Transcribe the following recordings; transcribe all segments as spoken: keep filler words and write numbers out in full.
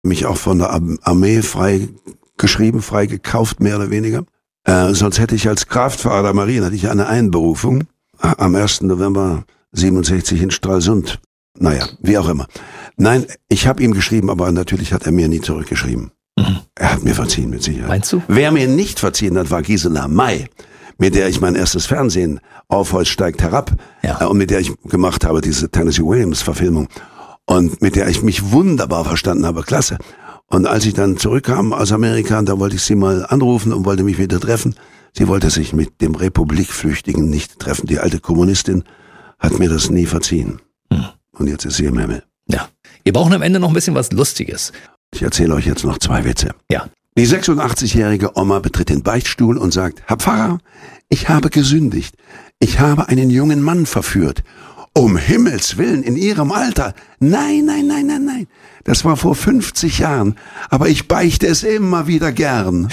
mich auch von der Armee frei geschrieben, frei gekauft, mehr oder weniger. Äh, sonst hätte ich als Kraftfahrer der Marine, hatte ich eine Einberufung am ersten November siebenundsechzig in Stralsund. Naja, wie auch immer. Nein, ich habe ihm geschrieben, aber natürlich hat er mir nie zurückgeschrieben. Mhm. Er hat mir verziehen, mit Sicherheit. Meinst du? Wer mir nicht verziehen hat, war Gisela May, mit der ich mein erstes Fernsehen Aufholz steigt herab ja. äh, und mit der ich gemacht habe, diese Tennessee Williams Verfilmung und mit der ich mich wunderbar verstanden habe, klasse. Und als ich dann zurückkam aus Amerika, da wollte ich sie mal anrufen und wollte mich wieder treffen. Sie wollte sich mit dem Republikflüchtigen nicht treffen. Die alte Kommunistin hat mir das nie verziehen. Hm. Und jetzt ist sie im Himmel. Ja. Wir brauchen am Ende noch ein bisschen was Lustiges. Ich erzähle euch jetzt noch zwei Witze. Ja. Die sechsundachtzig-jährige Oma betritt den Beichtstuhl und sagt, Herr Pfarrer, ich habe gesündigt. Ich habe einen jungen Mann verführt. Um Himmels Willen, in Ihrem Alter. Nein, nein, nein, nein, nein. Das war vor fünfzig Jahren. Aber ich beichte es immer wieder gern.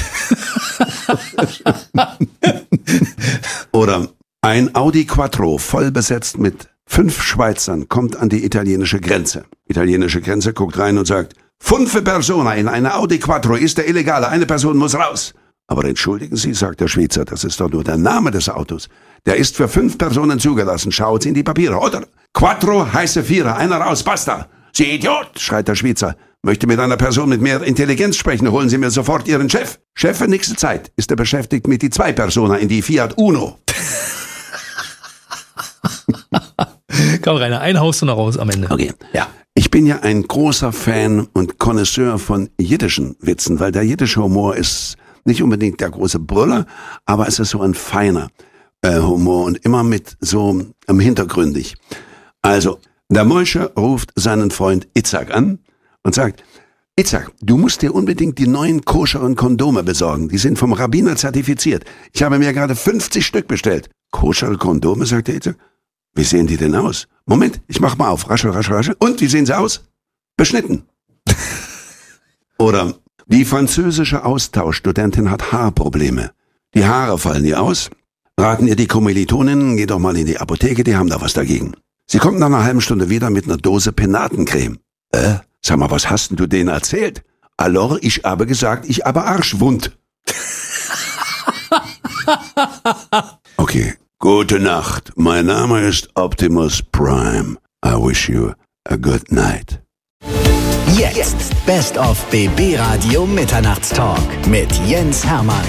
Oder ein Audi Quattro, voll besetzt mit fünf Schweizern, kommt an die italienische Grenze. Italienische Grenze guckt rein und sagt, Fünfe Persona in einer Audi Quattro ist der Illegale. Eine Person muss raus. Aber entschuldigen Sie, sagt der Schweizer, das ist doch nur der Name des Autos. Der ist für fünf Personen zugelassen. Schaut Sie in die Papiere, oder? Quattro heiße Vierer, einer raus, basta. Sie Idiot, schreit der Schweizer. Möchte mit einer Person mit mehr Intelligenz sprechen, holen Sie mir sofort Ihren Chef. Chef für nächste Zeit ist er beschäftigt mit die zwei Persona in die Fiat Uno. Komm, Rainer, ein haust du noch raus am Ende. Okay, ja. Ich bin ja ein großer Fan und Connoisseur von jiddischen Witzen, weil der jiddische Humor ist nicht unbedingt der große Brüller, aber es ist so ein feiner äh, Humor und immer mit so ähm, hintergründig. Also, der Moische ruft seinen Freund Itzhak an und sagt, Itzhak, du musst dir unbedingt die neuen koscheren Kondome besorgen. Die sind vom Rabbiner zertifiziert. Ich habe mir gerade fünfzig Stück bestellt. Koschere Kondome, sagt der Itzhak. Wie sehen die denn aus? Moment, ich mach mal auf. Raschel, raschel, raschel. Und, wie sehen sie aus? Beschnitten. Oder, die französische Austauschstudentin hat Haarprobleme. Die Haare fallen ihr aus. Raten ihr die Kommilitoninnen, geh doch mal in die Apotheke, die haben da was dagegen. Sie kommt nach einer halben Stunde wieder mit einer Dose Penatencreme. Äh, sag mal, was hast denn du denen erzählt? Alors, ich habe gesagt, ich habe Arschwund. Okay. Gute Nacht, mein Name ist Optimus Prime. I wish you a good night. Jetzt Best of B B Radio Mitternachtstalk mit Jens Hermann.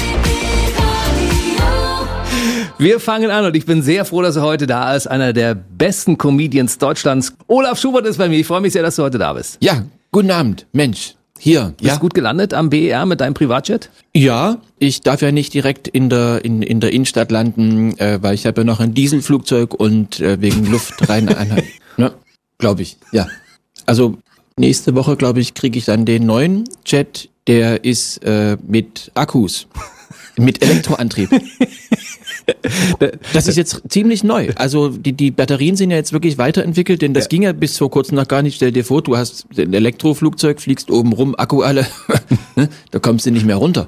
Wir fangen an und ich bin sehr froh, dass er heute da ist. Einer der besten Comedians Deutschlands. Olaf Schubert ist bei mir. Ich freue mich sehr, dass du heute da bist. Ja, guten Abend, Mensch. Hier, Bist ja. gut gelandet am B E R mit deinem Privatjet? Ja, ich darf ja nicht direkt in der in, in der Innenstadt landen, äh, weil ich habe ja noch ein Dieselflugzeug und äh, wegen Luftreiheneinheit, ne, glaube ich. Ja, also nächste Woche, glaube ich, kriege ich dann den neuen Jet. Der ist äh, mit Akkus, mit Elektroantrieb. Das ist jetzt ziemlich neu. Also die, die Batterien sind ja jetzt wirklich weiterentwickelt, denn das ja. ging ja bis vor kurzem noch gar nicht. Stell dir vor, du hast ein Elektroflugzeug, fliegst oben rum, Akku alle, da kommst du nicht mehr runter.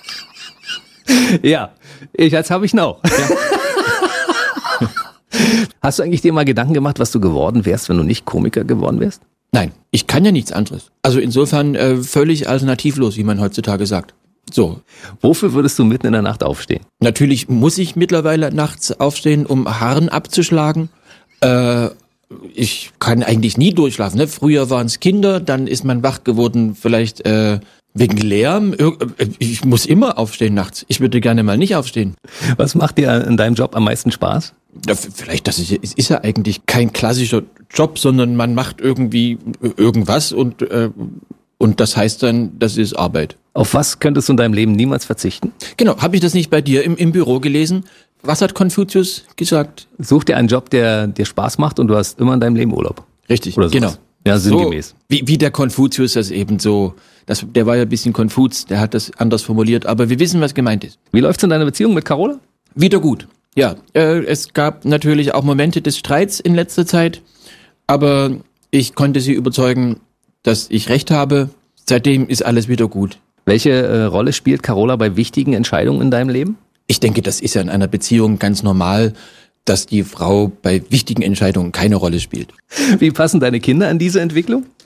Ja, ich, jetzt habe ich noch. Ja. Hast du eigentlich dir mal Gedanken gemacht, was du geworden wärst, wenn du nicht Komiker geworden wärst? Nein, ich kann ja nichts anderes. Also insofern äh, völlig alternativlos, wie man heutzutage sagt. So. Wofür würdest du mitten in der Nacht aufstehen? Natürlich muss ich mittlerweile nachts aufstehen, um Haaren abzuschlagen. Äh, ich kann eigentlich nie durchschlafen. Ne? Früher waren es Kinder, dann ist man wach geworden, vielleicht äh, wegen Lärm. Ich muss immer aufstehen nachts. Ich würde gerne mal nicht aufstehen. Was macht dir in deinem Job am meisten Spaß? Ja, vielleicht, das ist, es ist ja eigentlich kein klassischer Job, sondern man macht irgendwie irgendwas und äh, und das heißt dann, das ist Arbeit. Auf was könntest du in deinem Leben niemals verzichten? Genau, habe ich das nicht bei dir im, im Büro gelesen? Was hat Konfuzius gesagt? Such dir einen Job, der dir Spaß macht und du hast immer in deinem Leben Urlaub. Richtig, oder genau. Ja, sinngemäß. So, wie, wie der Konfuzius das eben so, das, der war ja ein bisschen Konfuz, der hat das anders formuliert, aber wir wissen, was gemeint ist. Wie läuft's in deiner Beziehung mit Carola? Wieder gut, ja. Äh, es gab natürlich auch Momente des Streits in letzter Zeit, aber ich konnte sie überzeugen, dass ich recht habe. Seitdem ist alles wieder gut. Welche äh, Rolle spielt Carola bei wichtigen Entscheidungen in deinem Leben? Ich denke, das ist ja in einer Beziehung ganz normal, dass die Frau bei wichtigen Entscheidungen keine Rolle spielt. Wie passen deine Kinder an diese Entwicklung?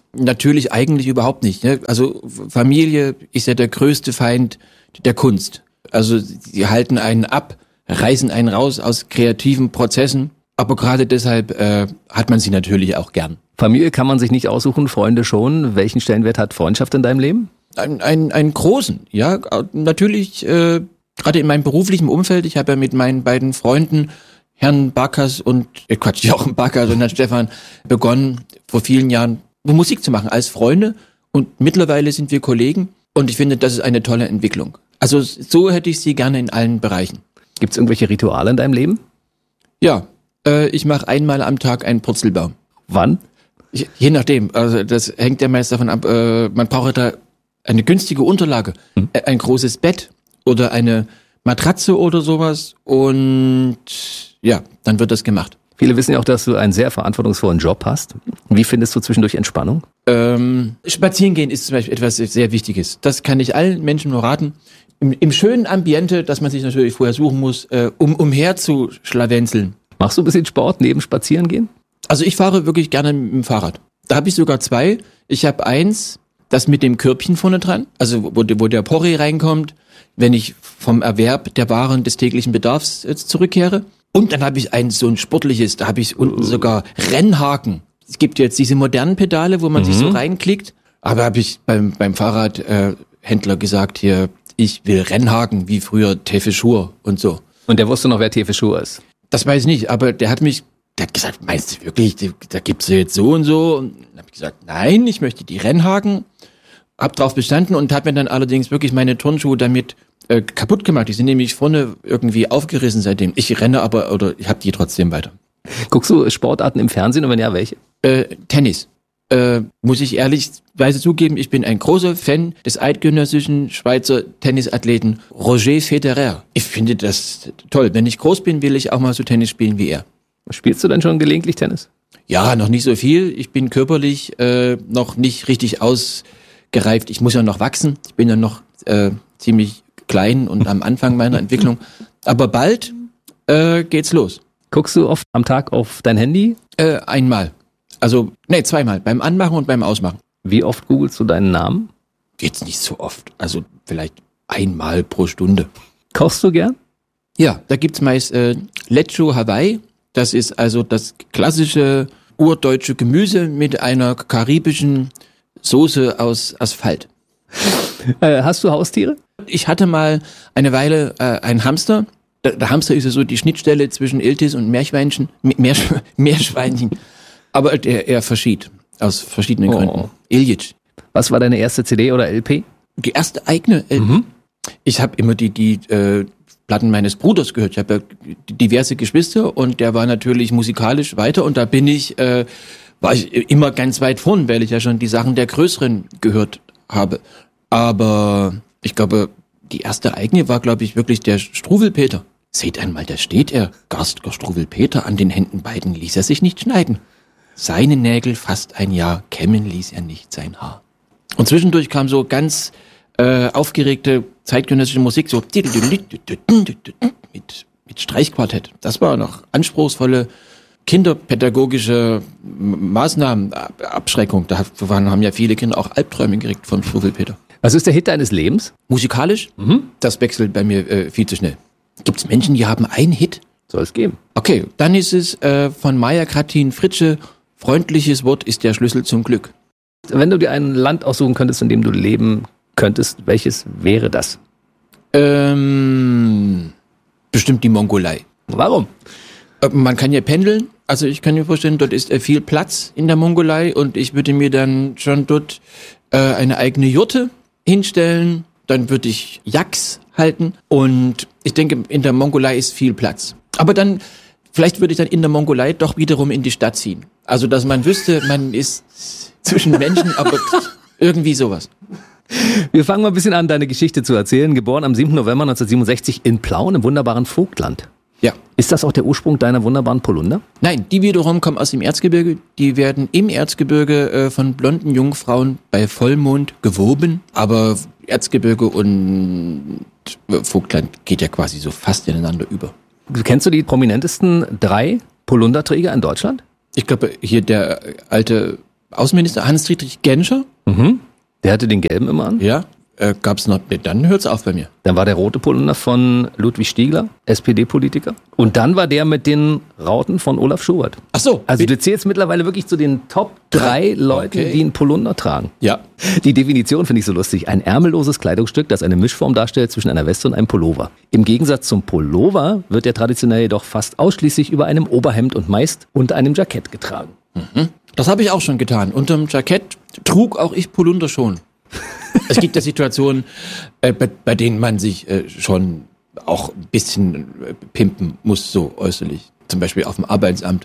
Natürlich eigentlich überhaupt nicht. Ne? Also Familie ist ja der größte Feind der Kunst. Also sie halten einen ab, reißen einen raus aus kreativen Prozessen. Aber gerade deshalb äh, hat man sie natürlich auch gern. Familie kann man sich nicht aussuchen, Freunde schon. Welchen Stellenwert hat Freundschaft in deinem Leben? Ein, ein, einen großen, ja. Natürlich, äh, gerade in meinem beruflichen Umfeld, ich habe ja mit meinen beiden Freunden, Herrn Backers und, äh Quatsch, Jochen Backers und Herrn Stefan, begonnen, vor vielen Jahren Musik zu machen als Freunde. Und mittlerweile sind wir Kollegen. Und ich finde, das ist eine tolle Entwicklung. Also so hätte ich sie gerne in allen Bereichen. Gibt es irgendwelche Rituale in deinem Leben? Ja, äh, ich mache einmal am Tag einen Purzelbaum. Wann? Ich, je nachdem. Also das hängt ja meist davon ab, äh, man braucht da eine günstige Unterlage. Hm. Ein großes Bett oder eine Matratze oder sowas. Und ja, dann wird das gemacht. Viele wissen ja auch, dass du einen sehr verantwortungsvollen Job hast. Wie findest du zwischendurch Entspannung? Ähm, spazieren gehen ist zum Beispiel etwas sehr Wichtiges. Das kann ich allen Menschen nur raten. Im, im schönen Ambiente, das man sich natürlich vorher suchen muss, äh, um umher zu schlawenzeln. Machst du ein bisschen Sport neben Spazierengehen? Also ich fahre wirklich gerne mit dem Fahrrad. Da habe ich sogar zwei. Ich habe eins, das mit dem Körbchen vorne dran, also wo, wo der Porree reinkommt, wenn ich vom Erwerb der Waren des täglichen Bedarfs jetzt zurückkehre. Und dann habe ich ein so ein sportliches, da habe ich unten sogar Rennhaken. Es gibt jetzt diese modernen Pedale, wo man mhm. sich so reinklickt. Aber habe ich beim beim Fahrradhändler äh, gesagt, hier, ich will Rennhaken, wie früher Tefe Schur und so. Und der wusste noch, wer Tefe Schur ist? Das weiß ich nicht, aber der hat mich, der hat gesagt, meinst du wirklich, da gibt's ja jetzt so und so? Und dann habe ich gesagt, nein, ich möchte die Rennhaken. Hab drauf bestanden und hat mir dann allerdings wirklich meine Turnschuhe damit äh, kaputt gemacht. Die sind nämlich vorne irgendwie aufgerissen seitdem. Ich renne aber, oder ich habe die trotzdem weiter. Guckst du Sportarten im Fernsehen und wenn ja, welche? Äh, Tennis. Äh, muss ich ehrlichweise zugeben, ich bin ein großer Fan des eidgenössischen Schweizer Tennisathleten Roger Federer. Ich finde das toll. Wenn ich groß bin, will ich auch mal so Tennis spielen wie er. Spielst du denn schon gelegentlich Tennis? Ja, noch nicht so viel. Ich bin körperlich äh, noch nicht richtig ausgereift. Ich muss ja noch wachsen. Ich bin ja noch äh, ziemlich klein und am Anfang meiner Entwicklung. Aber bald äh, geht's los. Guckst du oft am Tag auf dein Handy? Äh, einmal. Also, nee, zweimal. Beim Anmachen und beim Ausmachen. Wie oft googelst du deinen Namen? Jetzt nicht so oft. Also vielleicht einmal pro Stunde. Kochst du gern? Ja, da gibt's meist äh, Lecho Hawaii. Das ist also das klassische urdeutsche Gemüse mit einer karibischen Soße aus Asphalt. Äh, hast du Haustiere? Ich hatte mal eine Weile äh, einen Hamster. Der, der Hamster ist ja so die Schnittstelle zwischen Iltis und Meerschweinchen. Meersch- Meerschweinchen. Aber der, er verschied. Aus verschiedenen Oh. Gründen. Iljic. Was war deine erste C D oder L P? Die erste eigene L P. Mhm. Ich habe immer die, die äh, Platten meines Bruders gehört. Ich habe ja diverse Geschwister und der war natürlich musikalisch weiter und da bin ich, äh, war ich immer ganz weit vorn, weil ich ja schon die Sachen der Größeren gehört habe. Aber ich glaube, die erste eigene war, glaube ich, wirklich der Struwwelpeter. Seht einmal, da steht er, garstiger Struwwelpeter, an den Händen beiden ließ er sich nicht schneiden. Seine Nägel fast ein Jahr, kämmen ließ er nicht sein Haar. Und zwischendurch kam so ganz äh, aufgeregte zeitgenössische Musik, so mit, mit Streichquartett. Das war noch anspruchsvolle kinderpädagogische Maßnahmen, Abschreckung. Da haben ja viele Kinder auch Albträume gekriegt von Struwwelpeter. Was ist der Hit deines Lebens? Musikalisch? Mhm. Das wechselt bei mir äh, viel zu schnell. Gibt es Menschen, die haben einen Hit? Soll es geben. Okay, dann ist es äh, von Maya Kratin Fritsche, freundliches Wort ist der Schlüssel zum Glück. Wenn du dir ein Land aussuchen könntest, in dem du leben könntest, welches wäre das? Ähm, bestimmt die Mongolei. Warum? Äh, man kann ja pendeln. Also ich kann mir vorstellen, dort ist äh, viel Platz in der Mongolei und ich würde mir dann schon dort äh, eine eigene Jurte hinstellen. Dann würde ich Yaks halten und ich denke, in der Mongolei ist viel Platz. Aber dann, vielleicht würde ich dann in der Mongolei doch wiederum in die Stadt ziehen. Also, dass man wüsste, man ist zwischen Menschen, aber irgendwie sowas. Wir fangen mal ein bisschen an, deine Geschichte zu erzählen. Geboren am siebten November neunzehnhundertsiebenundsechzig in Plauen im wunderbaren Vogtland. Ja. Ist das auch der Ursprung deiner wunderbaren Polunder? Nein, die wiederum kommen aus dem Erzgebirge. Die werden im Erzgebirge äh, von blonden Jungfrauen bei Vollmond gewoben. Aber Erzgebirge und Vogtland geht ja quasi so fast ineinander über. Kennst du die prominentesten drei Polunderträger in Deutschland? Ich glaube, hier der alte Außenminister Hans-Dietrich Genscher. Mhm. Der hatte den gelben immer an. Ja. Äh, gab's noch, nee, dann hört's auf bei mir. Dann war der rote Polunder von Ludwig Stiegler, S P D-Politiker. Und dann war der mit den Rauten von Olaf Schubert. Ach so. Also du zählst mittlerweile wirklich zu den Top drei Leuten, Okay. die einen Polunder tragen. Ja. Die Definition finde ich so lustig. Ein ärmelloses Kleidungsstück, das eine Mischform darstellt zwischen einer Weste und einem Pullover. Im Gegensatz zum Pullover wird der traditionell jedoch fast ausschließlich über einem Oberhemd und meist unter einem Jackett getragen. Mhm. Das habe ich auch schon getan. Unterm Jackett trug auch ich Polunder schon. Es gibt ja Situationen, äh, bei, bei denen man sich äh, schon auch ein bisschen äh, pimpen muss, so äußerlich. Zum Beispiel auf dem Arbeitsamt.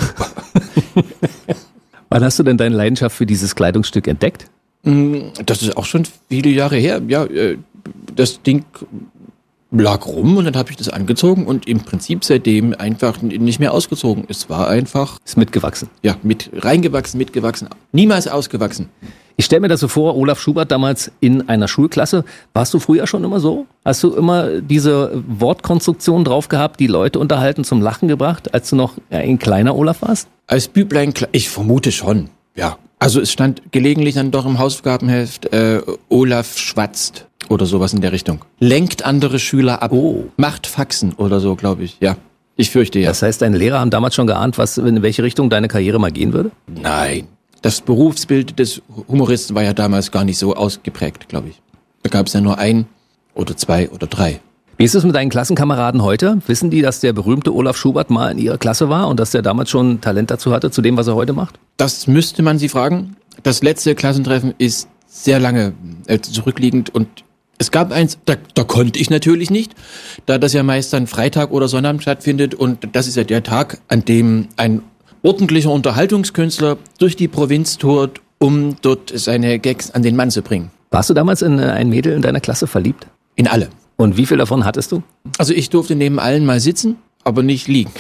Wann hast du denn deine Leidenschaft für dieses Kleidungsstück entdeckt? Das ist auch schon viele Jahre her. Ja, äh, das Ding lag rum und dann habe ich das angezogen und im Prinzip seitdem einfach nicht mehr ausgezogen. Es war einfach, Ist mitgewachsen. ja, mit reingewachsen, mitgewachsen, niemals ausgewachsen. Ich stelle mir das so vor, Olaf Schubert damals in einer Schulklasse. Warst du früher schon immer so? Hast du immer diese Wortkonstruktion drauf gehabt, die Leute unterhalten, zum Lachen gebracht, als du noch ein kleiner Olaf warst? Als Büblein, kle- ich vermute schon, ja. Also es stand gelegentlich dann doch im Hausaufgabenheft, äh, Olaf schwatzt oder sowas in der Richtung. Lenkt andere Schüler ab, Oh. macht Faxen oder so, glaube ich, ja. Ich fürchte ja. Das heißt, deine Lehrer haben damals schon geahnt, was, in welche Richtung deine Karriere mal gehen würde? Nein. Das Berufsbild des Humoristen war ja damals gar nicht so ausgeprägt, glaube ich. Da gab es ja nur ein oder zwei oder drei. Wie ist es mit deinen Klassenkameraden heute? Wissen die, dass der berühmte Olaf Schubert mal in ihrer Klasse war und dass der damals schon Talent dazu hatte, zu dem, was er heute macht? Das müsste man sie fragen. Das letzte Klassentreffen ist sehr lange äh, zurückliegend und es gab eins, da, da konnte ich natürlich nicht, da das ja meist dann Freitag oder Sonnabend stattfindet und das ist ja der Tag, an dem ein ordentlicher Unterhaltungskünstler durch die Provinz tourt, um dort seine Gags an den Mann zu bringen. Warst du damals in ein Mädel in deiner Klasse verliebt? In alle. Und wie viel davon hattest du? Also ich durfte neben allen mal sitzen, aber nicht liegen.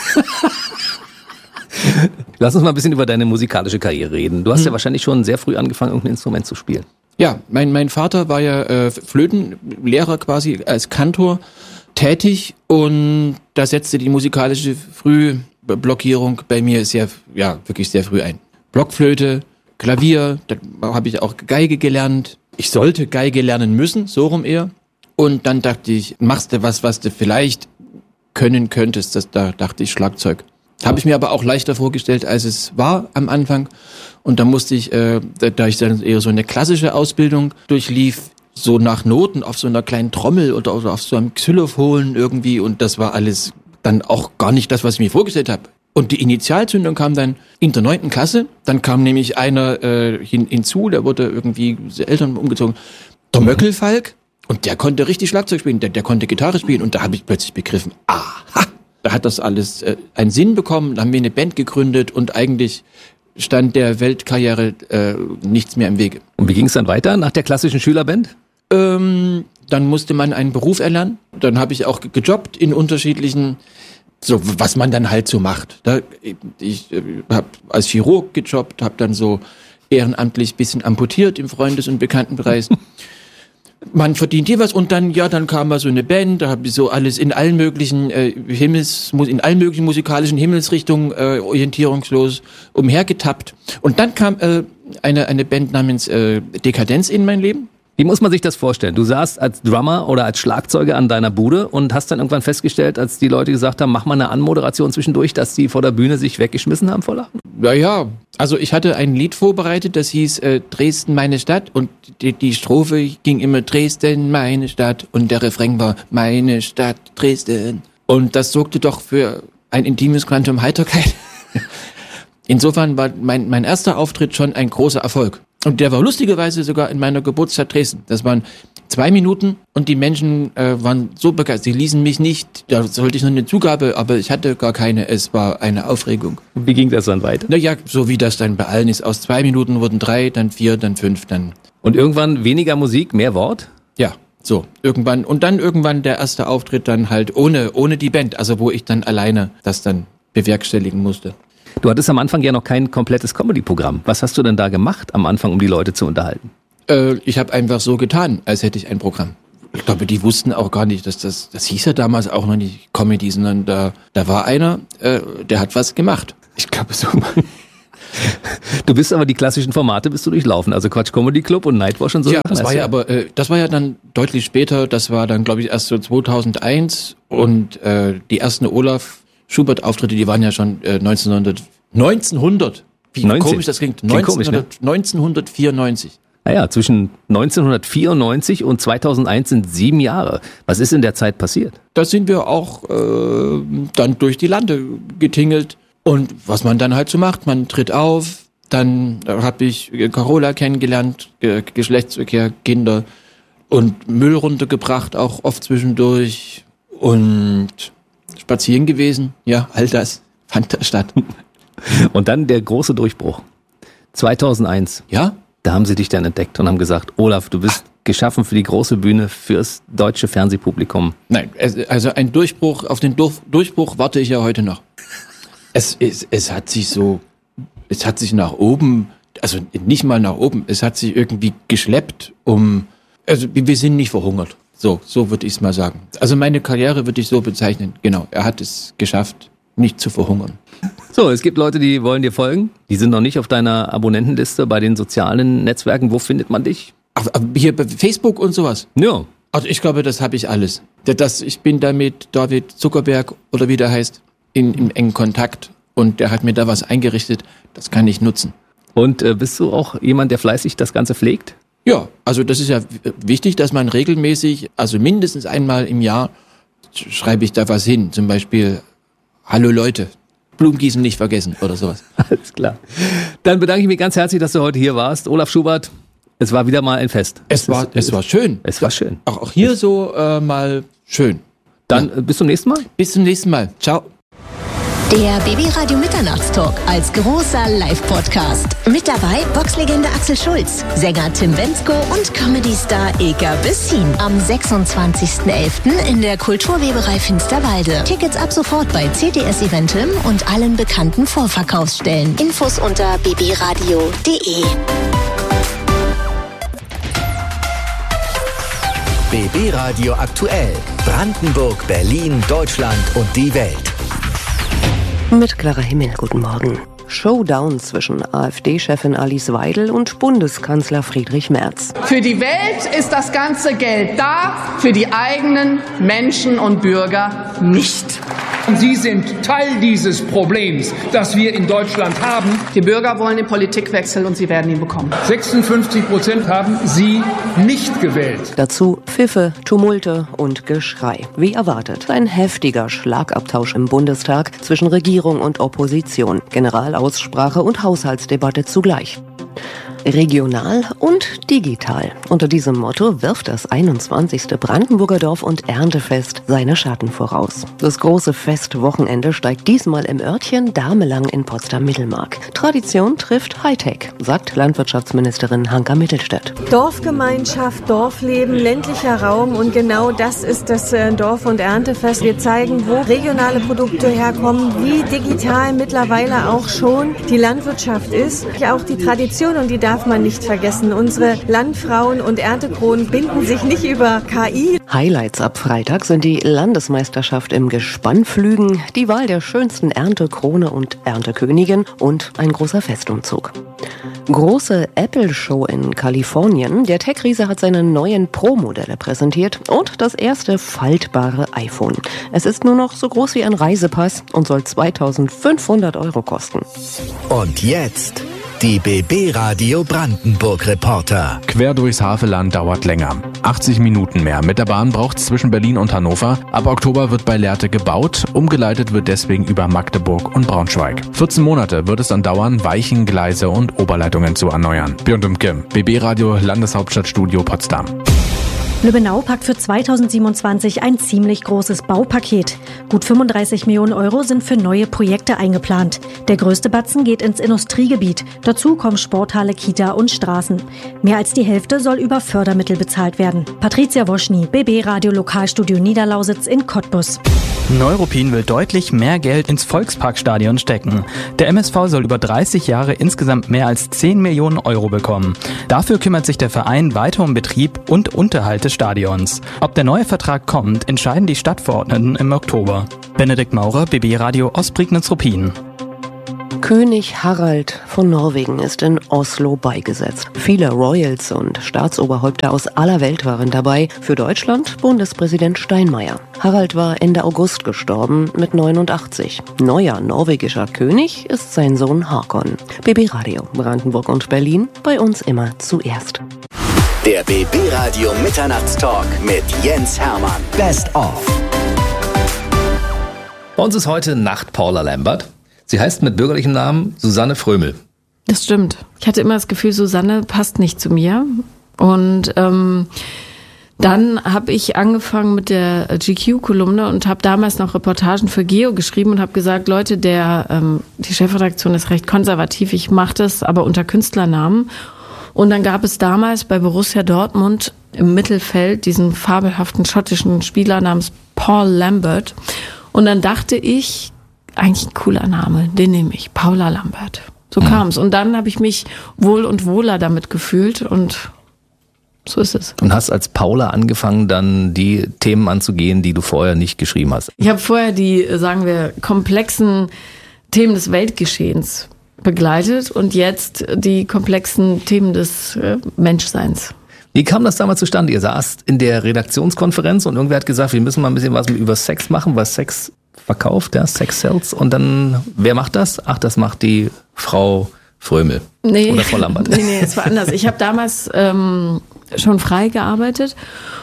Lass uns mal ein bisschen über deine musikalische Karriere reden. Du hast ja wahrscheinlich schon sehr früh angefangen, irgendein Instrument zu spielen. Ja, mein, mein Vater war ja äh, Flötenlehrer quasi als Kantor tätig und da setzte die musikalische Frühblockierung bei mir sehr, ja, wirklich sehr früh ein. Blockflöte, Klavier, da habe ich auch Geige gelernt. Ich sollte Geige lernen müssen, so rum eher. Und dann dachte ich, machst du was, was du vielleicht können könntest. Das, da dachte ich Schlagzeug. Habe ich mir aber auch leichter vorgestellt, als es war am Anfang. Und da musste ich, äh, da, da ich dann eher so eine klassische Ausbildung durchlief, so nach Noten auf so einer kleinen Trommel oder, oder auf so einem Xylophon irgendwie. Und das war alles dann auch gar nicht das, was ich mir vorgestellt habe. Und die Initialzündung kam dann in der neunten Klasse. Dann kam nämlich einer äh, hin, hinzu, der wurde irgendwie Eltern umgezogen. Der Möckelfalk. Und der konnte richtig Schlagzeug spielen, der, der konnte Gitarre spielen. Und da habe ich plötzlich begriffen, aha, da hat das alles äh, einen Sinn bekommen. Da haben wir eine Band gegründet und eigentlich stand der Weltkarriere äh, nichts mehr im Wege. Und wie ging es dann weiter nach der klassischen Schülerband? Ähm, dann musste man einen Beruf erlernen. Dann habe ich auch gejobbt in unterschiedlichen, so was man dann halt so macht. Da, ich äh, habe als Chirurg gejobbt, habe dann so ehrenamtlich bisschen amputiert im Freundes- und Bekanntenkreis. Man verdient hier was und dann, ja, dann kam mal so eine Band, da habe ich so alles in allen möglichen äh, Himmels, in allen möglichen musikalischen Himmelsrichtungen äh, orientierungslos umhergetappt. Und dann kam äh, eine eine Band namens äh, Dekadenz in mein Leben. Wie muss man sich das vorstellen? Du saßt als Drummer oder als Schlagzeuger an deiner Bude und hast dann irgendwann festgestellt, als die Leute gesagt haben, mach mal eine Anmoderation zwischendurch, dass die vor der Bühne sich weggeschmissen haben vor Lachen? Ja, ja. Also ich hatte ein Lied vorbereitet, das hieß äh, Dresden, meine Stadt. Und die, die Strophe ging immer Dresden, meine Stadt. Und der Refrain war meine Stadt, Dresden. Und das sorgte doch für ein intimes Quantum Heiterkeit. Insofern war mein, mein erster Auftritt schon ein großer Erfolg. Und der war lustigerweise sogar in meiner Geburtsstadt Dresden. Das waren zwei Minuten und die Menschen äh, waren so begeistert. Sie ließen mich nicht, da sollte ich noch eine Zugabe, aber ich hatte gar keine. Es war eine Aufregung. Wie ging das dann weiter? Naja, so wie das dann bei allen ist. Aus zwei Minuten wurden drei, dann vier, dann fünf, dann... Und irgendwann weniger Musik, mehr Wort? Ja, so, irgendwann. Und dann irgendwann der erste Auftritt dann halt ohne, ohne die Band. Also wo ich dann alleine das dann bewerkstelligen musste. Du hattest am Anfang ja noch kein komplettes Comedy-Programm. Was hast du denn da gemacht am Anfang, um die Leute zu unterhalten? Äh, ich habe einfach so getan, als hätte ich ein Programm. Ich glaube, die wussten auch gar nicht, dass das, das hieß ja damals auch noch nicht Comedy, sondern da, da war einer, äh, der hat was gemacht. Ich glaube so. Du bist aber die klassischen Formate bist du durchlaufen, also Quatsch Comedy Club und Nightwash und so. Ja, das war ja aber, äh, das war ja dann deutlich später, das war dann glaube ich erst so zweitausendeins und äh, die ersten Olaf Schubert-Auftritte, die waren ja schon äh, neunzehnhundert, neunzehnhundert, wie neunzehn. Komisch das klingt, klingt komisch, ne? neunzehnhundertvierundneunzig. Naja, zwischen neunzehnhundertvierundneunzig und zweitausendeins sind sieben Jahre. Was ist in der Zeit passiert? Da sind wir auch äh, dann durch die Lande getingelt und was man dann halt so macht, man tritt auf, dann habe ich Carola kennengelernt, Ge- Geschlechtsverkehr, Kinder und Müll runtergebracht, auch oft zwischendurch und spazieren gewesen, ja, all das fand da statt. Und dann der große Durchbruch. zweitausendeins. Ja? Da haben sie dich dann entdeckt und haben gesagt, Olaf, du bist geschaffen für die große Bühne, fürs deutsche Fernsehpublikum. Nein, es, also ein Durchbruch, auf den Durch, Durchbruch warte ich ja heute noch. Es, es, es hat sich so, es hat sich nach oben, also nicht mal nach oben, es hat sich irgendwie geschleppt, um, also wir sind nicht verhungert. So, so würde ich es mal sagen. Also meine Karriere würde ich so bezeichnen. Genau, er hat es geschafft, nicht zu verhungern. So, es gibt Leute, die wollen dir folgen. Die sind noch nicht auf deiner Abonnentenliste bei den sozialen Netzwerken. Wo findet man dich? Ach, hier bei Facebook und sowas. Ja. Also ich glaube, das habe ich alles. Das, ich bin da mit David Zuckerberg oder wie der heißt, in, im engen Kontakt und der hat mir da was eingerichtet, das kann ich nutzen. Und äh, bist du auch jemand, der fleißig das Ganze pflegt? Ja, also das ist ja wichtig, dass man regelmäßig, also mindestens einmal im Jahr schreibe ich da was hin. Zum Beispiel, hallo Leute, Blumengießen nicht vergessen oder sowas. Alles klar. Dann bedanke ich mich ganz herzlich, dass du heute hier warst. Olaf Schubert, es war wieder mal ein Fest. Es war, es war schön. Es war schön. Auch, auch hier so äh, mal schön. Dann ja. Bis zum nächsten Mal. Bis zum nächsten Mal. Ciao. Der B B Radio Mitternachtstalk als großer Live-Podcast. Mit dabei Boxlegende Axel Schulz, Sänger Tim Bendzko und Comedy-Star Ilka Bessin. Am sechsundzwanzigsten elften in der Kulturweberei Finsterwalde. Tickets ab sofort bei C T S Eventim und allen bekannten Vorverkaufsstellen. Infos unter b b radio punkt d e. B B Radio aktuell. Brandenburg, Berlin, Deutschland und die Welt. Mit Clara Himmel, guten Morgen. Showdown zwischen AfD-Chefin Alice Weidel und Bundeskanzler Friedrich Merz. Für die Welt ist das ganze Geld da, für die eigenen Menschen und Bürger nicht. Sie sind Teil dieses Problems, das wir in Deutschland haben. Die Bürger wollen den Politikwechsel und sie werden ihn bekommen. sechsundfünfzig Prozent haben Sie nicht gewählt. Dazu Pfiffe, Tumulte und Geschrei. Wie erwartet, ein heftiger Schlagabtausch im Bundestag zwischen Regierung und Opposition. Generalaussprache und Haushaltsdebatte zugleich. Regional und digital. Unter diesem Motto wirft das einundzwanzigste Brandenburger Dorf- und Erntefest seine Schatten voraus. Das große Festwochenende steigt diesmal im Örtchen Damelang in Potsdam-Mittelmark. Tradition trifft Hightech, sagt Landwirtschaftsministerin Hanka Mittelstädt. Dorfgemeinschaft, Dorfleben, ländlicher Raum und genau das ist das Dorf- und Erntefest. Wir zeigen, wo regionale Produkte herkommen, wie digital mittlerweile auch schon die Landwirtschaft ist. Ja, auch die Tradition und die darf man nicht vergessen. Unsere Landfrauen und Erntekronen binden sich nicht über K I. Highlights ab Freitag sind die Landesmeisterschaft im Gespannflügen, die Wahl der schönsten Erntekrone und Erntekönigin und ein großer Festumzug. Große Apple-Show in Kalifornien. Der Tech-Riese hat seine neuen Pro-Modelle präsentiert und das erste faltbare iPhone. Es ist nur noch so groß wie ein Reisepass und soll zweitausendfünfhundert Euro kosten. Und jetzt die B B Radio Brandenburg Reporter. Quer durchs Havelland dauert länger. achtzig Minuten mehr. Mit der Bahn braucht's zwischen Berlin und Hannover. Ab Oktober wird bei Lehrte gebaut. Umgeleitet wird deswegen über Magdeburg und Braunschweig. vierzehn Monate wird es dann dauern, Weichen, Gleise und Oberleitungen zu erneuern. Björn Dümke, B B Radio Landeshauptstadtstudio Potsdam. Lübbenau packt für zweitausendsiebenundzwanzig ein ziemlich großes Baupaket. Gut fünfunddreißig Millionen Euro sind für neue Projekte eingeplant. Der größte Batzen geht ins Industriegebiet. Dazu kommen Sporthalle, Kita und Straßen. Mehr als die Hälfte soll über Fördermittel bezahlt werden. Patricia Woschny, B B Radio Lokalstudio Niederlausitz in Cottbus. Neuruppin will deutlich mehr Geld ins Volksparkstadion stecken. Der M S V soll über dreißig Jahre insgesamt mehr als zehn Millionen Euro bekommen. Dafür kümmert sich der Verein weiter um Betrieb und Unterhalt des Stadions. Ob der neue Vertrag kommt, entscheiden die Stadtverordneten im Oktober. Benedikt Maurer, B B Radio Ostprignitz-Ruppin. König Harald von Norwegen ist in Oslo beigesetzt. Viele Royals und Staatsoberhäupter aus aller Welt waren dabei. Für Deutschland Bundespräsident Steinmeier. Harald war Ende August gestorben mit neunundachtzig. Neuer norwegischer König ist sein Sohn Håkon. B B Radio Brandenburg und Berlin, bei uns immer zuerst. Der B B Radio Mitternachtstalk mit Jens Hermann. Best of. Bei uns ist heute Nacht Paula Lambert. Sie heißt mit bürgerlichem Namen Susanne Frömel. Das stimmt. Ich hatte immer das Gefühl, Susanne passt nicht zu mir. Und ähm, dann habe ich angefangen mit der G Q-Kolumne und habe damals noch Reportagen für Geo geschrieben und habe gesagt, Leute, der ähm, die Chefredaktion ist recht konservativ, ich mache das aber unter Künstlernamen. Und dann gab es damals bei Borussia Dortmund im Mittelfeld diesen fabelhaften schottischen Spieler namens Paul Lambert. Und dann dachte ich, eigentlich ein cooler Name, den nehme ich, Paula Lambert. So mhm. kam es. Und dann habe ich mich wohl und wohler damit gefühlt und so ist es. Und hast als Paula angefangen, dann die Themen anzugehen, die du vorher nicht geschrieben hast? Ich habe vorher die, sagen wir, komplexen Themen des Weltgeschehens begleitet und jetzt die komplexen Themen des äh, Menschseins. Wie kam das damals zustande? Ihr saßt in der Redaktionskonferenz und irgendwer hat gesagt, wir müssen mal ein bisschen was über Sex machen, was Sex verkauft, ja, Sex sells. Und dann, wer macht das? Ach, das macht die Frau Frömel. Nee. Oder Frau Lambert. Nee, nee, es war anders. Ich habe damals ähm, schon frei gearbeitet